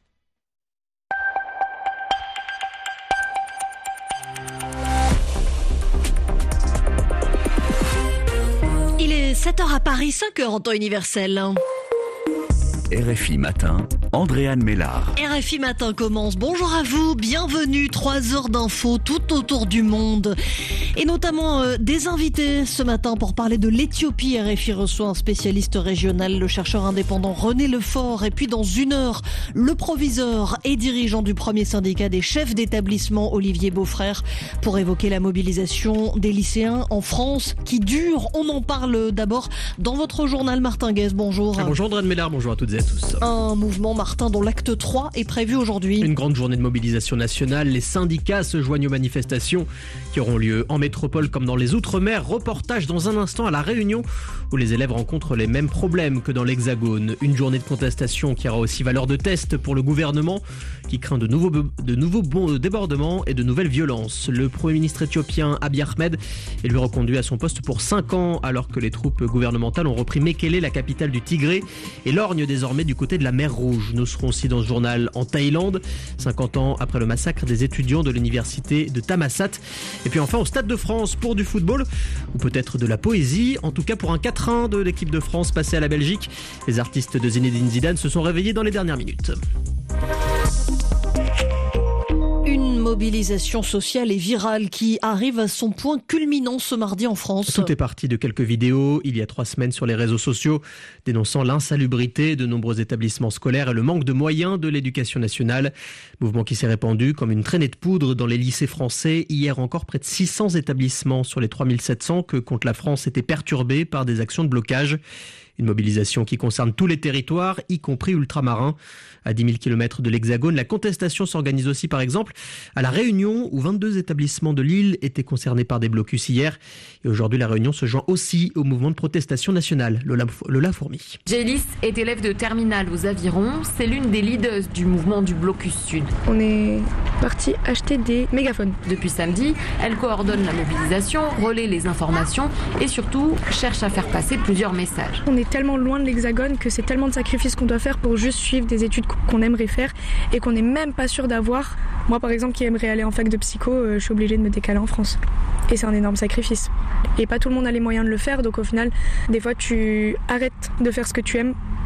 sept heures à Paris, cinq heures en temps universel. R F I Matin, Andréane Mélard. R F I Matin commence. Bonjour à vous, bienvenue. Trois heures d'infos tout autour du monde. Et notamment euh, des invités ce matin pour parler de l'Éthiopie. R F I reçoit un spécialiste régional, le chercheur indépendant René Lefort. Et puis dans une heure, le proviseur et dirigeant du premier syndicat des chefs d'établissement, Olivier Beaufrère, pour évoquer la mobilisation des lycéens en France qui dure. On en parle d'abord dans votre journal. Martin Guez, bonjour. Bonjour Andréane Mélard, bonjour à toutes et à tous. Un mouvement, Martin, dont l'acte trois est prévu aujourd'hui. Une grande journée de mobilisation nationale. Les syndicats se joignent aux manifestations qui auront lieu en métropole comme dans les Outre-mer. Reportage dans un instant à La Réunion où les élèves rencontrent les mêmes problèmes que dans l'Hexagone. Une journée de contestation qui aura aussi valeur de test pour le gouvernement qui craint de nouveaux, de nouveaux bons débordements et de nouvelles violences. Le Premier ministre éthiopien Abiy Ahmed est lui reconduit à son poste pour cinq ans alors que les troupes gouvernementales ont repris Mekele, la capitale du Tigré, et lorgnent désormais du côté de la mer Rouge. Nous serons aussi dans ce journal en Thaïlande, cinquante ans après le massacre des étudiants de l'université de Thammasat. Et puis enfin au Stade de France pour du football, ou peut-être de la poésie, en tout cas pour un quatre un de l'équipe de France passée à la Belgique. Les artistes de Zinedine Zidane se sont réveillés dans les dernières minutes. Une mobilisation sociale et virale qui arrive à son point culminant ce mardi en France. Tout est parti de quelques vidéos il y a trois semaines sur les réseaux sociaux dénonçant l'insalubrité de nombreux établissements scolaires et le manque de moyens de l'éducation nationale. Mouvement qui s'est répandu comme une traînée de poudre dans les lycées français. Hier encore, près de six cents établissements sur les trois mille sept cents que compte la France étaient perturbés par des actions de blocage. Une mobilisation qui concerne tous les territoires, y compris ultramarins. À dix mille kilomètres de l'Hexagone, la contestation s'organise aussi par exemple à La Réunion, où vingt-deux établissements de l'île étaient concernés par des blocus hier. Et aujourd'hui, La Réunion se joint aussi au mouvement de protestation nationale. Lola, Lola Fourmi. Jaylis est élève de terminale aux Avirons. C'est l'une des leaders du mouvement du blocus sud. On est parti acheter des mégaphones. Depuis samedi, elle coordonne la mobilisation, relaie les informations et surtout cherche à faire passer plusieurs messages. On est tellement loin de l'Hexagone que c'est tellement de sacrifices qu'on doit faire pour juste suivre des études qu'on aimerait faire et qu'on n'est même pas sûr d'avoir. Moi par exemple qui aimerais aller en fac de psycho, euh, je suis obligée de me décaler en France. Et c'est un énorme sacrifice. Et pas tout le monde a les moyens de le faire, donc au final, des fois tu arrêtes de faire ce que tu aimes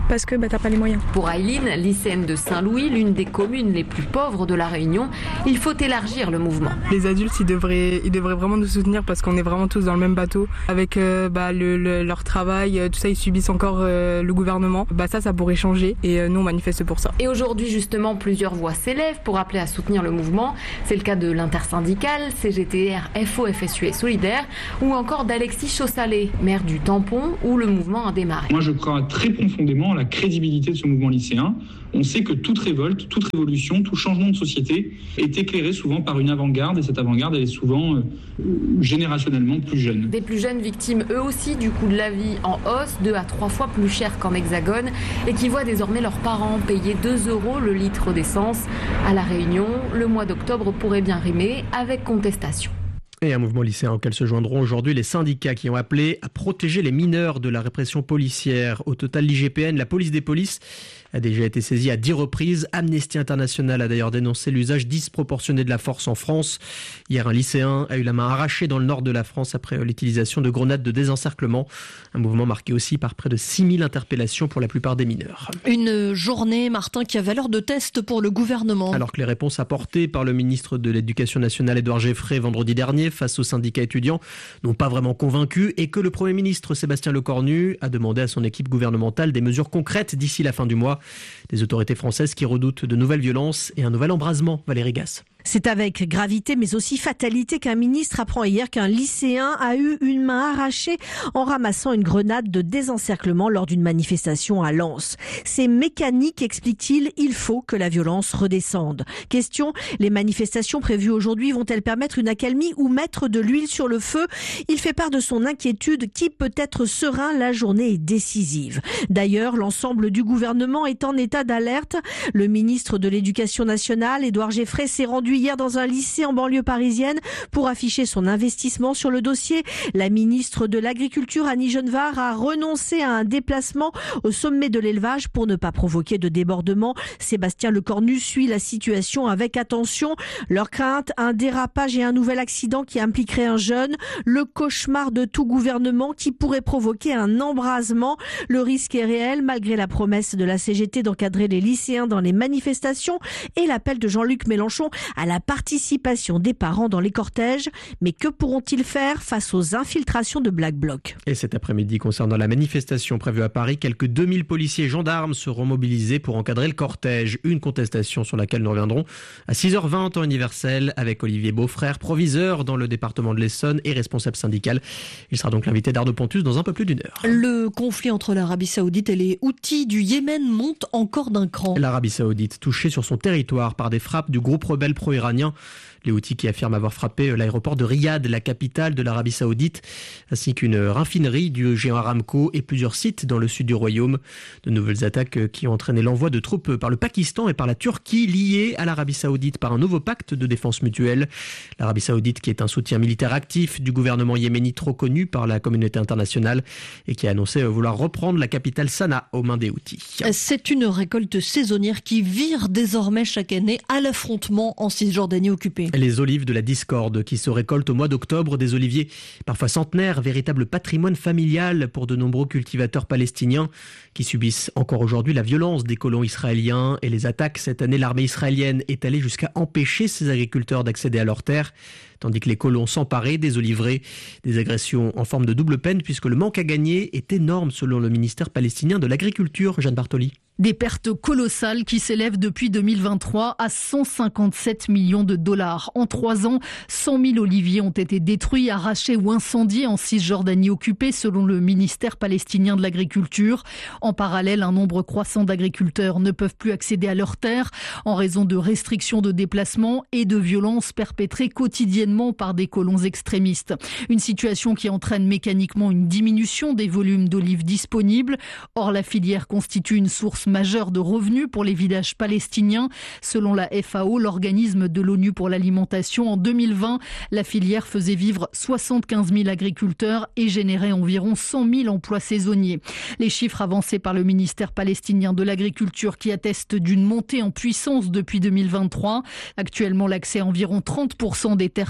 parce que bah, t'as pas les moyens. Pour Aileen, lycéenne de Saint-Louis, l'une des communes les plus pauvres de la Réunion, il faut élargir le mouvement. Les adultes, ils devraient, ils devraient vraiment nous soutenir parce qu'on est vraiment tous dans le même bateau. Avec euh, bah, le, le, leur travail, tout ça, ils subissent encore euh, le gouvernement. Bah, ça, ça pourrait changer et euh, nous, on manifeste pour ça. Et aujourd'hui, justement, plusieurs voix s'élèvent pour appeler à soutenir le mouvement. C'est le cas de l'intersyndicale, C G T R, F O, F S U et Solidaire, ou encore d'Alexis Chaussalet, maire du Tampon, où le mouvement a démarré. Moi, je crois très profondément à la crédibilité de ce mouvement lycéen. On sait que toute révolte, toute révolution, tout changement de société est éclairé souvent par une avant-garde, et cette avant-garde, elle est souvent euh, générationnellement plus jeune. Des plus jeunes victimes, eux aussi, du coût de la vie en hausse, deux à trois fois plus cher qu'en Hexagone, et qui voient désormais leurs parents payer deux euros le litre d'essence. À La Réunion, le mois d'octobre pourrait bien rimer avec contestation. Et un mouvement lycéen auquel se joindront aujourd'hui les syndicats qui ont appelé à protéger les mineurs de la répression policière. Au total, l'I G P N, la police des polices, a déjà été saisie à dix reprises. Amnesty International a d'ailleurs dénoncé l'usage disproportionné de la force en France. Hier, un lycéen a eu la main arrachée dans le nord de la France après l'utilisation de grenades de désencerclement. Un mouvement marqué aussi par près de six mille interpellations pour la plupart des mineurs. Une journée, Martin, qui a valeur de test pour le gouvernement. Alors que les réponses apportées par le ministre de l'Éducation nationale, Édouard Geoffrey, vendredi dernier, face aux syndicats étudiants, n'ont pas vraiment convaincu et que le Premier ministre Sébastien Lecornu a demandé à son équipe gouvernementale des mesures concrètes d'ici la fin du mois. Des autorités françaises qui redoutent de nouvelles violences et un nouvel embrasement. Valérie Gasse. C'est avec gravité mais aussi fatalité qu'un ministre apprend hier qu'un lycéen a eu une main arrachée en ramassant une grenade de désencerclement lors d'une manifestation à Lens. C'est mécanique, explique-t-il, il faut que la violence redescende. Question, les manifestations prévues aujourd'hui vont-elles permettre une accalmie ou mettre de l'huile sur le feu? Il fait part de son inquiétude, qui peut être serein, la journée est décisive. D'ailleurs, l'ensemble du gouvernement est en état d'alerte. Le ministre de l'Éducation nationale, Édouard Geoffrey, s'est rendu hier dans un lycée en banlieue parisienne pour afficher son investissement sur le dossier. La ministre de l'Agriculture, Annie Genevard, a renoncé à un déplacement au sommet de l'élevage pour ne pas provoquer de débordement. Sébastien Lecornu suit la situation avec attention. Leur crainte, un dérapage et un nouvel accident qui impliquerait un jeune. Le cauchemar de tout gouvernement qui pourrait provoquer un embrasement. Le risque est réel malgré la promesse de la C G T d'encadrer les lycéens dans les manifestations et l'appel de Jean-Luc Mélenchon à la participation des parents dans les cortèges. Mais que pourront-ils faire face aux infiltrations de Black Bloc? Et cet après-midi, concernant la manifestation prévue à Paris, quelques deux mille policiers et gendarmes seront mobilisés pour encadrer le cortège. Une contestation sur laquelle nous reviendrons à six heures vingt en temps universel avec Olivier Beaufrère, proviseur dans le département de l'Essonne et responsable syndical. Il sera donc l'invité d'Arnaud Pontus dans un peu plus d'une heure. Le conflit entre l'Arabie Saoudite et les Houthis du Yémen monte encore d'un cran. L'Arabie Saoudite, touchée sur son territoire par des frappes du groupe rebelle pro-iranien. Les Houthis qui affirment avoir frappé l'aéroport de Riyad, la capitale de l'Arabie Saoudite, ainsi qu'une raffinerie du géant Aramco et plusieurs sites dans le sud du royaume. De nouvelles attaques qui ont entraîné l'envoi de troupes par le Pakistan et par la Turquie, liées à l'Arabie Saoudite par un nouveau pacte de défense mutuelle. L'Arabie Saoudite qui est un soutien militaire actif du gouvernement yéménite trop connu par la communauté internationale et qui a annoncé vouloir reprendre la capitale Sanaa aux mains des Houthis. C'est une récolte saisonnière qui vire désormais chaque année à l'affrontement en Cisjordanie occupée. Les olives de la discorde qui se récoltent au mois d'octobre, des oliviers parfois centenaires, véritable patrimoine familial pour de nombreux cultivateurs palestiniens qui subissent encore aujourd'hui la violence des colons israéliens et les attaques. Cette année, l'armée israélienne est allée jusqu'à empêcher ces agriculteurs d'accéder à leurs terres, tandis que les colons s'emparaient des oliveraies. Des agressions en forme de double peine puisque le manque à gagner est énorme selon le ministère palestinien de l'Agriculture. Jeanne Bartoli. Des pertes colossales qui s'élèvent depuis deux mille vingt-trois à cent cinquante-sept millions de dollars. En trois ans, cent mille oliviers ont été détruits, arrachés ou incendiés en Cisjordanie occupée, selon le ministère palestinien de l'Agriculture. En parallèle, un nombre croissant d'agriculteurs ne peuvent plus accéder à leurs terres en raison de restrictions de déplacement et de violences perpétrées quotidiennement par des colons extrémistes. Une situation qui entraîne mécaniquement une diminution des volumes d'olives disponibles. Or, la filière constitue une source majeure de revenus pour les villages palestiniens. Selon la F A O, l'organisme de l'ONU pour l'alimentation, en deux mille vingt, la filière faisait vivre soixante-quinze mille agriculteurs et générait environ cent mille emplois saisonniers. Les chiffres avancés par le ministère palestinien de l'Agriculture qui attestent d'une montée en puissance depuis deux mille vingt-trois. Actuellement, l'accès à environ trente pour cent des terres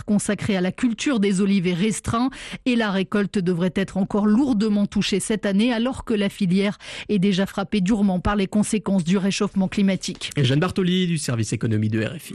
consacré à la culture des olives est restreint et la récolte devrait être encore lourdement touchée cette année alors que la filière est déjà frappée durement par les conséquences du réchauffement climatique. Et Jeanne Bartoli du service économie de R F I.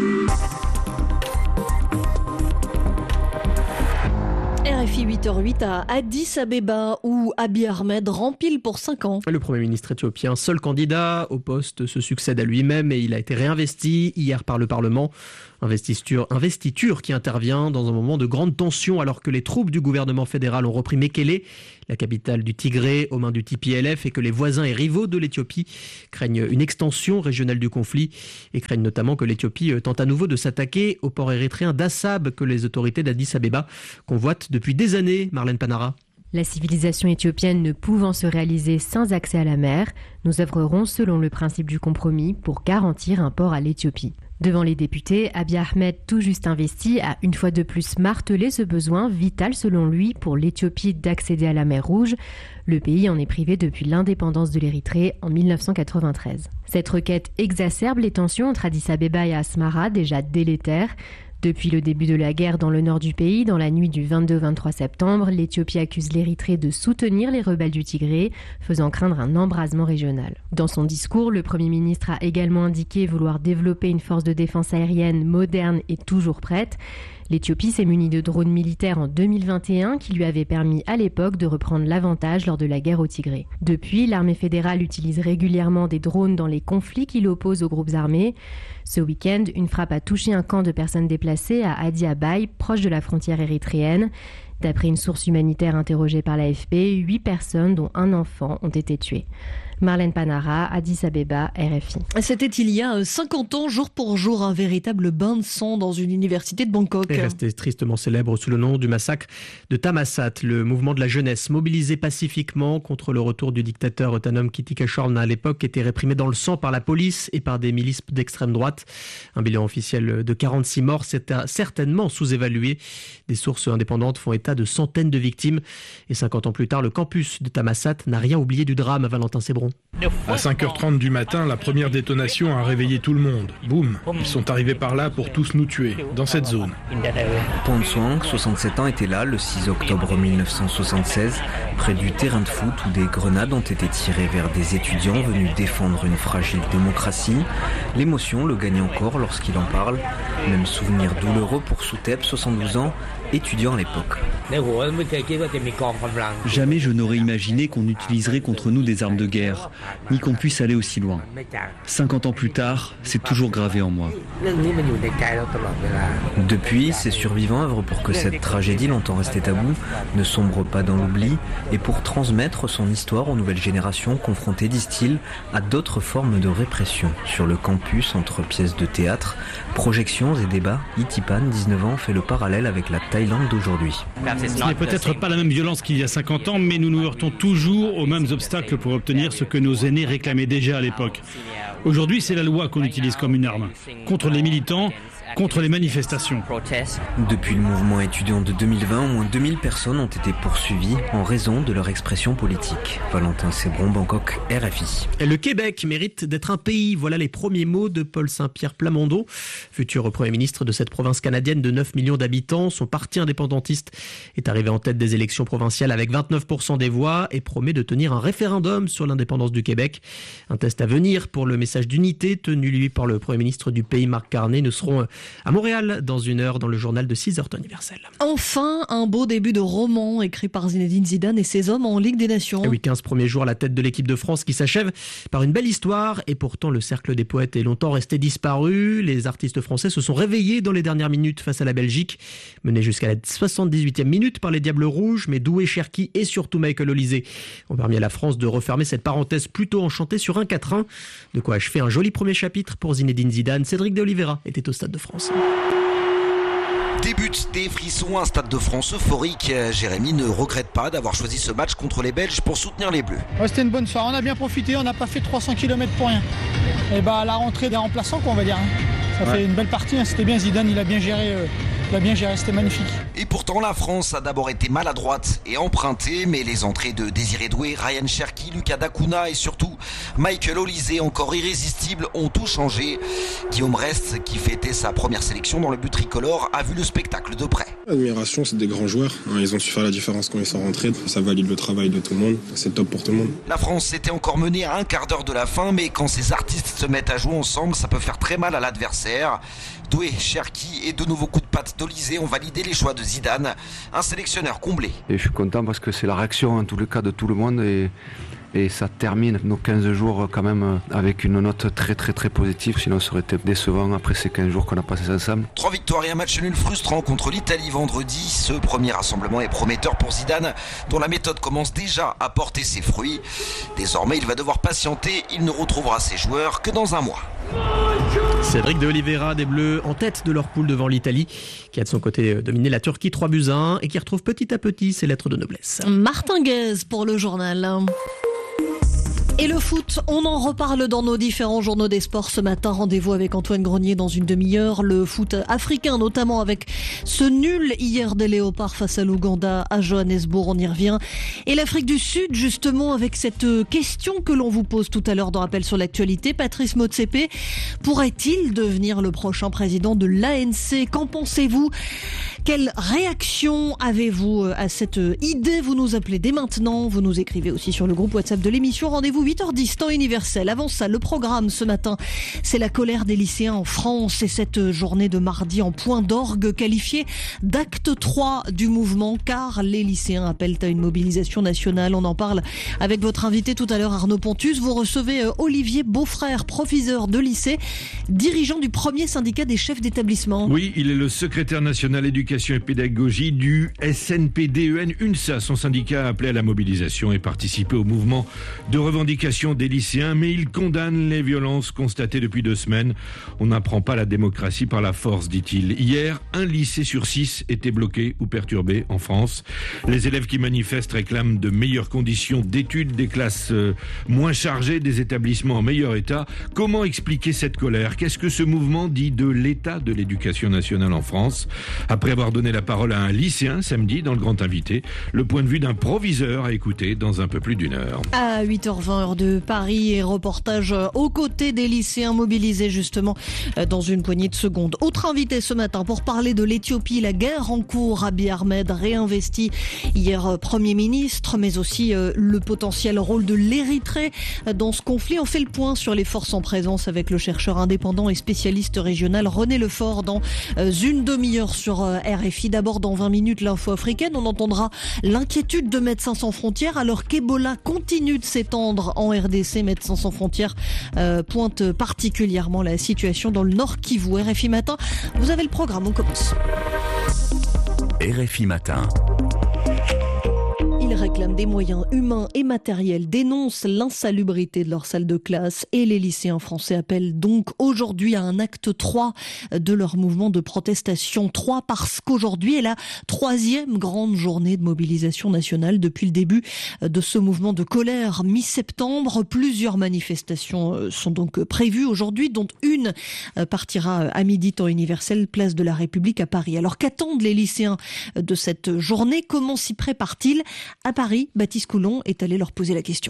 R F I huit heures huit à Addis Abeba où Abiy Ahmed rempile pour cinq ans. Le Premier ministre éthiopien, seul candidat au poste, se succède à lui-même et il a été réinvesti hier par le Parlement. Investiture, investiture qui intervient dans un moment de grande tension alors que les troupes du gouvernement fédéral ont repris Mekele, la capitale du Tigré, aux mains du T P L F et que les voisins et rivaux de l'Éthiopie craignent une extension régionale du conflit et craignent notamment que l'Éthiopie tente à nouveau de s'attaquer au port érythréen d'Assab que les autorités d'Addis Abeba convoitent depuis des années. Marlène Panara. La civilisation éthiopienne ne pouvant se réaliser sans accès à la mer, nous œuvrerons selon le principe du compromis pour garantir un port à l'Éthiopie. Devant les députés, Abiy Ahmed, tout juste investi, a une fois de plus martelé ce besoin vital selon lui pour l'Éthiopie d'accéder à la mer Rouge. Le pays en est privé depuis l'indépendance de l'Érythrée en mille neuf cent quatre-vingt-treize. Cette requête exacerbe les tensions entre Addis Abeba et Asmara, déjà délétères. Depuis le début de la guerre dans le nord du pays, dans la nuit du vingt-deux au vingt-trois septembre, l'Éthiopie accuse l'Érythrée de soutenir les rebelles du Tigré, faisant craindre un embrasement régional. Dans son discours, le Premier ministre a également indiqué vouloir développer une force de défense aérienne moderne et toujours prête. L'Éthiopie s'est munie de drones militaires en deux mille vingt et un qui lui avaient permis à l'époque de reprendre l'avantage lors de la guerre au Tigré. Depuis, l'armée fédérale utilise régulièrement des drones dans les conflits qui l'opposent aux groupes armés. Ce week-end, une frappe a touché un camp de personnes déplacées à Adi Abaye, proche de la frontière érythréenne. D'après une source humanitaire interrogée par l'A F P, huit personnes, dont un enfant, ont été tuées. Marlène Panara, Addis Abeba, R F I. C'était il y a cinquante ans, jour pour jour, un véritable bain de sang dans une université de Bangkok. Et resté tristement célèbre sous le nom du massacre de Thammasat, le mouvement de la jeunesse mobilisé pacifiquement contre le retour du dictateur Thanom Kittikachorn à l'époque était réprimé dans le sang par la police et par des milices d'extrême droite. Un bilan officiel de quarante-six morts, c'est certainement sous-évalué. Des sources indépendantes font état de centaines de victimes. Et cinquante ans plus tard, le campus de Thammasat n'a rien oublié du drame. Valentin Sébron. À cinq heures trente du matin, la première détonation a réveillé tout le monde. Boum, ils sont arrivés par là pour tous nous tuer, dans cette zone. Pong Swang, soixante-sept ans, était là le six octobre mille neuf cent soixante-seize, près du terrain de foot où des grenades ont été tirées vers des étudiants venus défendre une fragile démocratie. L'émotion le gagne encore lorsqu'il en parle. Même souvenir douloureux pour Soutep, soixante-douze ans, étudiant à l'époque. Jamais je n'aurais imaginé qu'on utiliserait contre nous des armes de guerre, ni qu'on puisse aller aussi loin. cinquante ans plus tard, c'est toujours gravé en moi. Depuis, ses survivants œuvrent pour que cette tragédie longtemps restée taboue ne sombre pas dans l'oubli et pour transmettre son histoire aux nouvelles générations confrontées, disent-ils, à d'autres formes de répression. Sur le campus, entre pièces de théâtre, projections et débats, Itipan, dix-neuf ans, fait le parallèle avec la Thaïlande d'aujourd'hui. Ce n'est peut-être pas la même violence qu'il y a cinquante ans, mais nous nous heurtons toujours aux mêmes obstacles pour obtenir ce que nos aînés réclamaient déjà à l'époque. Aujourd'hui, c'est la loi qu'on utilise comme une arme, contre les militants, contre les manifestations. Depuis le mouvement étudiant de deux mille vingt, au moins deux mille personnes ont été poursuivies en raison de leur expression politique. Valentin Sébron, Bangkok, R F I. Et le Québec mérite d'être un pays. Voilà les premiers mots de Paul Saint-Pierre Plamondon, futur Premier ministre de cette province canadienne de neuf millions d'habitants. Son parti indépendantiste est arrivé en tête des élections provinciales avec vingt-neuf pour cent des voix et promet de tenir un référendum sur l'indépendance du Québec. Un test à venir pour le message d'unité tenu lui par le Premier ministre du pays, Marc Carney. Nous serons à Montréal dans une heure dans le journal de six heures temps universel. Enfin, un beau début de roman écrit par Zinedine Zidane et ses hommes en Ligue des Nations. Et oui, quinze premiers jours à la tête de l'équipe de France qui s'achève par une belle histoire et pourtant le cercle des poètes est longtemps resté disparu. Les artistes français se sont réveillés dans les dernières minutes face à la Belgique, menés jusqu'à la soixante-dix-huitième minute par les Diables Rouges, mais Doué, Cherki et surtout Michael Olysée ont permis à la France de refermer cette parenthèse plutôt enchantée sur un quatre un. De quoi achever un joli premier chapitre pour Zinedine Zidane. Cédric de Oliveira était au Stade de France. Débute des frissons, un Stade de France euphorique. Jérémy ne regrette pas d'avoir choisi ce match contre les Belges pour soutenir les Bleus. Ouais, c'était une bonne soirée, on a bien profité, on n'a pas fait trois cents kilomètres pour rien. Et bah la rentrée des remplaçants, quoi, on va dire. Ça ouais. fait une belle partie, hein. C'était bien, Zidane, il a bien géré, euh, il a bien géré, c'était magnifique. Et pourtant la France a d'abord été maladroite et empruntée, mais les entrées de Désiré Doué, Ryan Cherki, Lucas Dacuna et surtout Michael Olysée, encore irrésistible, ont tout changé. Guillaume Rest, qui fêtait sa première sélection dans le but tricolore, a vu le spectacle de près. Admiration, c'est des grands joueurs. Ils ont su faire la différence quand ils sont rentrés. Ça valide le travail de tout le monde. C'est top pour tout le monde. La France s'était encore menée à un quart d'heure de la fin, mais quand ces artistes se mettent à jouer ensemble, ça peut faire très mal à l'adversaire. Doué, Cherki et de nouveaux coups de patte d'Olysée ont validé les choix de Zidane, un sélectionneur comblé. Et je suis content parce que c'est la réaction en tous les cas de tout le monde et, et ça termine nos quinze jours quand même avec une note très très très positive, sinon ça aurait été décevant après ces quinze jours qu'on a passés ensemble. Trois victoires et un match nul frustrant contre l'Italie vendredi. Ce premier rassemblement est prometteur pour Zidane, dont la méthode commence déjà à porter ses fruits. Désormais, il va devoir patienter, il ne retrouvera ses joueurs que dans un mois. Cédric de Oliveira, des Bleus en tête de leur poule devant l'Italie, qui a de son côté dominé la Turquie trois buts à un et qui retrouve petit à petit ses lettres de noblesse. Martin Guez pour le journal. Et le foot, on en reparle dans nos différents journaux des sports ce matin. Rendez-vous avec Antoine Grenier dans une demi-heure. Le foot africain, notamment avec ce nul hier des Léopards face à l'Ouganda à Johannesburg, on y revient. Et l'Afrique du Sud, justement, avec cette question que l'on vous pose tout à l'heure dans Rappel sur l'actualité. Patrice Motsepe pourrait-il devenir le prochain président de l'A N C? Qu'en pensez-vous? Quelle réaction avez-vous à cette idée? Vous nous appelez dès maintenant, vous nous écrivez aussi sur le groupe WhatsApp de l'émission. Rendez-vous huit heures dix, temps universel. Avant ça, le programme ce matin, c'est la colère des lycéens en France et cette journée de mardi en point d'orgue qualifiée d'acte trois du mouvement, car les lycéens appellent à une mobilisation nationale. On en parle avec votre invité tout à l'heure, Arnaud Pontus. Vous recevez Olivier Beaufrère, professeur de lycée, dirigeant du premier syndicat des chefs d'établissement. Oui, il est le secrétaire national éducation et pédagogie du S N P D E N U N S A. Son syndicat a appelé à la mobilisation et participé au mouvement de revendication des lycéens, mais il condamne les violences constatées depuis deux semaines. On n'apprend pas la démocratie par la force, dit-il. Hier, un lycée sur six était bloqué ou perturbé en France. Les élèves qui manifestent réclament de meilleures conditions d'études, des classes euh, moins chargées, des établissements en meilleur état. Comment expliquer cette colère? Qu'est-ce que ce mouvement dit de l'état de l'éducation nationale en France? Après avoir donné la parole à un lycéen samedi dans le Grand Invité, le point de vue d'un proviseur à écouter dans un peu plus d'une heure. À huit heures vingt, heure de Paris, et reportage aux côtés des lycéens mobilisés justement dans une poignée de secondes. Autre invité ce matin pour parler de l'Éthiopie, la guerre en cours. Abiy Ahmed réinvesti hier Premier ministre, mais aussi le potentiel rôle de l'Érythrée dans ce conflit. On fait le point sur les forces en présence avec le chercheur indépendant et spécialiste régional René Lefort dans une demi-heure sur R F I. D'abord, dans vingt minutes, l'info africaine. On entendra l'inquiétude de Médecins sans frontières alors qu'Ebola continue de s'étendre en R D C. Médecins sans frontières euh, pointe particulièrement la situation dans le Nord Kivu. R F I Matin, vous avez le programme, on commence. R F I Matin. Ils réclament des moyens humains et matériels, dénoncent l'insalubrité de leur salle de classe et les lycéens français appellent donc aujourd'hui à un acte trois de leur mouvement de protestation. trois parce qu'aujourd'hui est la troisième grande journée de mobilisation nationale depuis le début de ce mouvement de colère mi-septembre. Plusieurs manifestations sont donc prévues aujourd'hui, dont une partira à midi temps universel, place de la République à Paris. Alors qu'attendent les lycéens de cette journée? Comment s'y préparent-ils? À Paris, Baptiste Coulon est allé leur poser la question.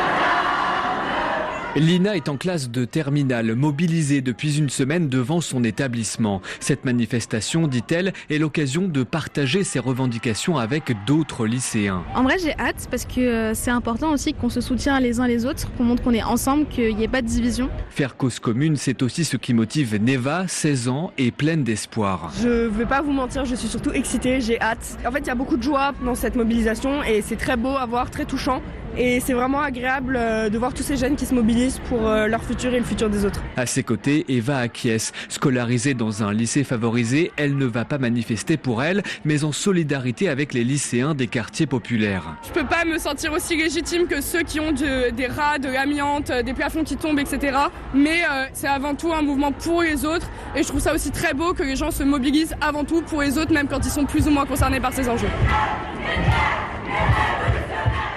Lina est en classe de terminale, mobilisée depuis une semaine devant son établissement. Cette manifestation, dit-elle, est l'occasion de partager ses revendications avec d'autres lycéens. En vrai, j'ai hâte parce que c'est important aussi qu'on se soutient les uns les autres, qu'on montre qu'on est ensemble, qu'il n'y ait pas de division. Faire cause commune, c'est aussi ce qui motive Neva, seize ans, et pleine d'espoir. Je ne vais pas vous mentir, je suis surtout excitée, j'ai hâte. En fait, il y a beaucoup de joie dans cette mobilisation et c'est très beau à voir, très touchant. Et c'est vraiment agréable de voir tous ces jeunes qui se mobilisent pour leur futur et le futur des autres. À ses côtés, Eva acquiesce. Scolarisée dans un lycée favorisé, elle ne va pas manifester pour elle, mais en solidarité avec les lycéens des quartiers populaires. Je peux pas me sentir aussi légitime que ceux qui ont de, des rats, de l'amiante, des plafonds qui tombent, et cetera. Mais euh, c'est avant tout un mouvement pour les autres. Et je trouve ça aussi très beau que les gens se mobilisent avant tout pour les autres, même quand ils sont plus ou moins concernés par ces enjeux.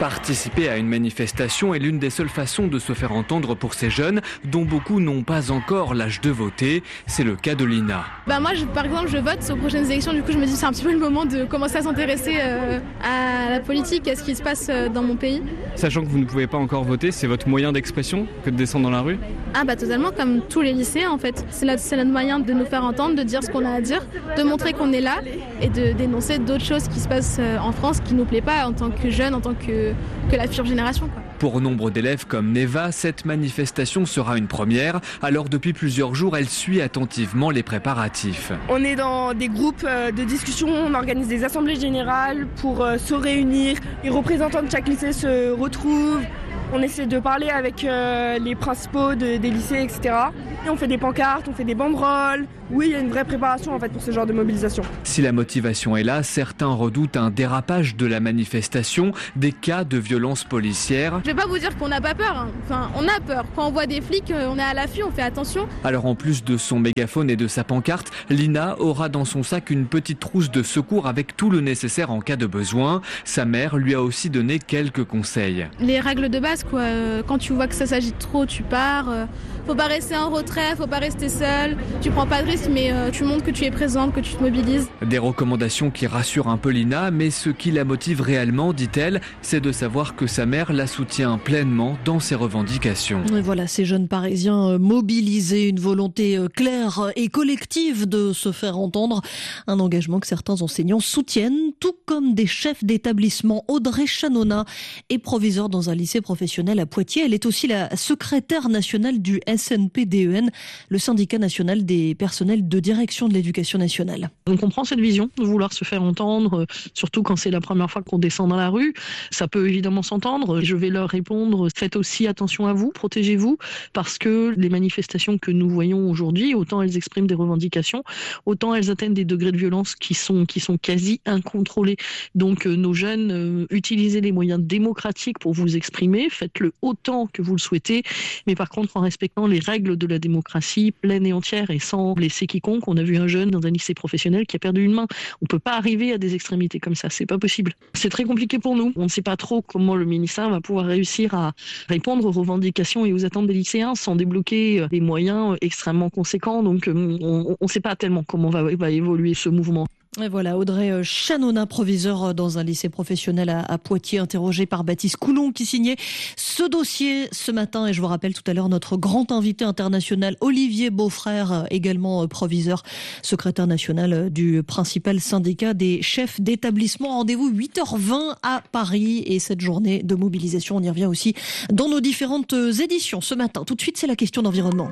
Participer à une manifestation est l'une des seules façons de se faire entendre pour ces jeunes dont beaucoup n'ont pas encore l'âge de voter. C'est le cas de Lina. Bah moi, je, par exemple, je vote aux prochaines élections. Du coup, je me dis que c'est un petit peu le moment de commencer à s'intéresser euh, à la politique, à ce qui se passe euh, dans mon pays. Sachant que vous ne pouvez pas encore voter, c'est votre moyen d'expression que de descendre dans la rue ? Ah bah totalement, comme tous les lycéens en fait. C'est notre, c'est notre moyen de nous faire entendre, de dire ce qu'on a à dire, de montrer qu'on est là et de dénoncer d'autres choses qui se passent en France qui ne nous plaît pas en tant que jeunes, en tant que, que la future génération, quoi. Pour nombre d'élèves comme Neva, cette manifestation sera une première. Alors depuis plusieurs jours, elle suit attentivement les préparatifs. On est dans des groupes de discussion, on organise des assemblées générales pour se réunir. Les représentants de chaque lycée se retrouvent. On essaie de parler avec euh, les principaux de, des lycées, et cetera. Et on fait des pancartes, on fait des banderoles. Oui, il y a une vraie préparation en fait pour ce genre de mobilisation. Si la motivation est là, certains redoutent un dérapage de la manifestation, des cas de violence policière. Je vais pas vous dire qu'on n'a pas peur, hein. Enfin, on a peur. Quand on voit des flics, on est à l'affût, on fait attention. Alors en plus de son mégaphone et de sa pancarte, Lina aura dans son sac une petite trousse de secours avec tout le nécessaire en cas de besoin. Sa mère lui a aussi donné quelques conseils. Les règles de base, quoi. Quand tu vois que ça s'agit trop, tu pars. Faut pas rester en retrait, faut pas rester seul. Tu prends pas de risque, mais tu montres que tu es présente, que tu te mobilises. Des recommandations qui rassurent un peu Lina, mais ce qui la motive réellement, dit-elle, c'est de savoir que sa mère la soutient pleinement dans ses revendications. Et voilà, ces jeunes Parisiens mobilisés, une volonté claire et collective de se faire entendre. Un engagement que certains enseignants soutiennent, tout comme des chefs d'établissement. Audrey Chanona est proviseure dans un lycée professionnel à Poitiers. Elle est aussi la secrétaire nationale du S N P D E N, le syndicat national des personnels de direction de l'éducation nationale. On comprend cette vision de vouloir se faire entendre, surtout quand c'est la première fois qu'on descend dans la rue. Ça peut évidemment s'entendre. Je vais leur répondre, faites aussi attention à vous, protégez-vous, parce que les manifestations que nous voyons aujourd'hui, autant elles expriment des revendications, autant elles atteignent des degrés de violence qui sont, qui sont quasi incontrôlés. Donc nos jeunes, euh, utilisez les moyens démocratiques pour vous exprimer, faites-le autant que vous le souhaitez, mais par contre en respectant les règles de la démocratie pleine et entière et sans blesser quiconque. On a vu un jeune dans un lycée professionnel qui a perdu une main. On peut pas arriver à des extrémités comme ça, c'est pas possible. C'est très compliqué pour nous. On ne sait pas trop comment le ministère va pouvoir réussir à répondre aux revendications et aux attentes des lycéens sans débloquer des moyens extrêmement conséquents. Donc on ne sait pas tellement comment va, va évoluer ce mouvement. Et voilà, Audrey Chanona, proviseur dans un lycée professionnel à, à Poitiers, interrogé par Baptiste Coulon, qui signait ce dossier ce matin. Et je vous rappelle tout à l'heure notre grand invité international, Olivier Beaufrère, également proviseur, secrétaire national du principal syndicat des chefs d'établissement. Rendez-vous huit heures vingt à Paris. Et cette journée de mobilisation, on y revient aussi dans nos différentes éditions ce matin. Tout de suite, c'est la question d'environnement.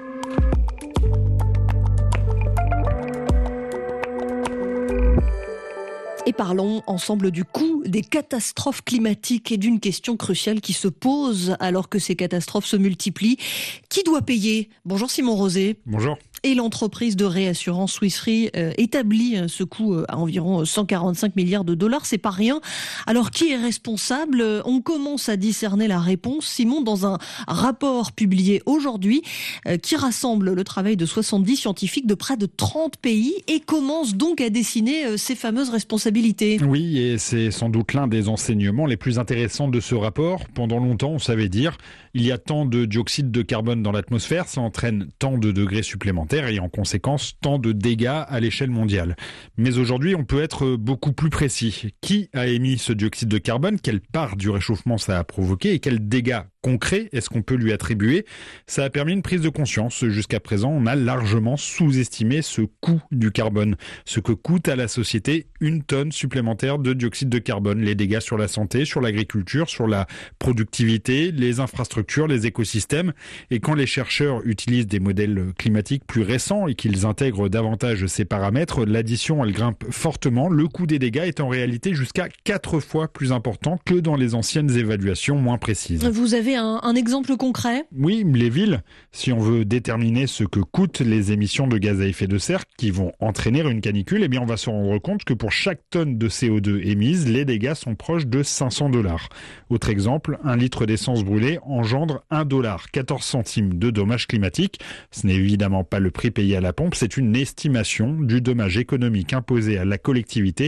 Et parlons ensemble du coût des catastrophes climatiques et d'une question cruciale qui se pose alors que ces catastrophes se multiplient. Qui doit payer ? Bonjour Simon Rosé. Bonjour. Et l'entreprise de réassurance Swiss Re euh, établit ce coût à environ cent quarante-cinq milliards de dollars. C'est pas rien. Alors qui est responsable ? On commence à discerner la réponse, Simon, dans un rapport publié aujourd'hui euh, qui rassemble le travail de soixante-dix scientifiques de près de trente pays et commence donc à dessiner euh, ces fameuses responsabilités. Oui, et c'est sans doute l'un des enseignements les plus intéressants de ce rapport. Pendant longtemps, on savait dire il y a tant de dioxyde de carbone dans l'atmosphère, ça entraîne tant de degrés supplémentaires et en conséquence tant de dégâts à l'échelle mondiale. Mais aujourd'hui, on peut être beaucoup plus précis. Qui a émis ce dioxyde de carbone ? Quelle part du réchauffement ça a provoqué et quels dégâts concret est-ce qu'on peut lui attribuer ? Ça a permis une prise de conscience. Jusqu'à présent, on a largement sous-estimé ce coût du carbone, ce que coûte à la société une tonne supplémentaire de dioxyde de carbone, les dégâts sur la santé, sur l'agriculture, sur la productivité, les infrastructures, les écosystèmes. Et quand les chercheurs utilisent des modèles climatiques plus récents et qu'ils intègrent davantage ces paramètres, l'addition, elle grimpe fortement. Le coût des dégâts est en réalité jusqu'à quatre fois plus important que dans les anciennes évaluations moins précises. Vous avez Un, un exemple concret ? Oui, les villes. Si on veut déterminer ce que coûtent les émissions de gaz à effet de serre qui vont entraîner une canicule, eh bien on va se rendre compte que pour chaque tonne de C O deux émise, les dégâts sont proches de cinq cents dollars. Autre exemple, un litre d'essence brûlée engendre un dollar quatorze centimes de dommages climatiques. Ce n'est évidemment pas le prix payé à la pompe, c'est une estimation du dommage économique imposé à la collectivité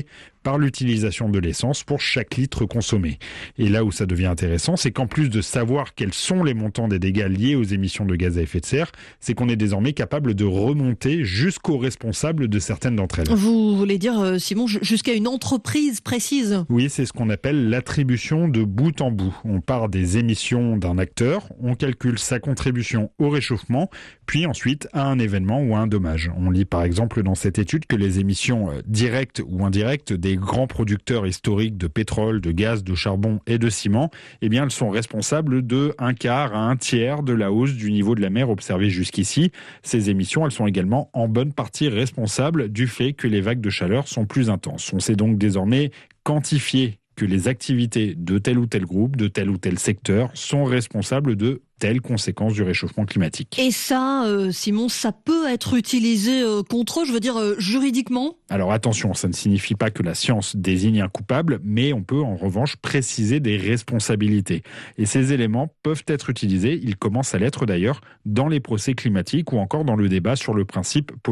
par l'utilisation de l'essence pour chaque litre consommé. Et là où ça devient intéressant, c'est qu'en plus de savoir quels sont les montants des dégâts liés aux émissions de gaz à effet de serre, c'est qu'on est désormais capable de remonter jusqu'aux responsables de certaines d'entre elles. Vous voulez dire, Simon, jusqu'à une entreprise précise ? Oui, c'est ce qu'on appelle l'attribution de bout en bout. On part des émissions d'un acteur, on calcule sa contribution au réchauffement, puis ensuite à un événement ou à un dommage. On lit par exemple dans cette étude que les émissions directes ou indirectes des grands producteurs historiques de pétrole, de gaz, de charbon et de ciment, eh bien, elles sont responsables de un quart à un tiers de la hausse du niveau de la mer observée jusqu'ici. Ces émissions, elles sont également en bonne partie responsables du fait que les vagues de chaleur sont plus intenses. On sait donc désormais quantifier que les activités de tel ou tel groupe, de tel ou tel secteur sont responsables de telles conséquences du réchauffement climatique. Et ça, euh, Simon, ça peut être utilisé euh, contre eux, je veux dire euh, juridiquement ? Alors attention, ça ne signifie pas que la science désigne un coupable, mais on peut en revanche préciser des responsabilités. Et ces éléments peuvent être utilisés, ils commencent à l'être d'ailleurs, dans les procès climatiques ou encore dans le débat sur le principe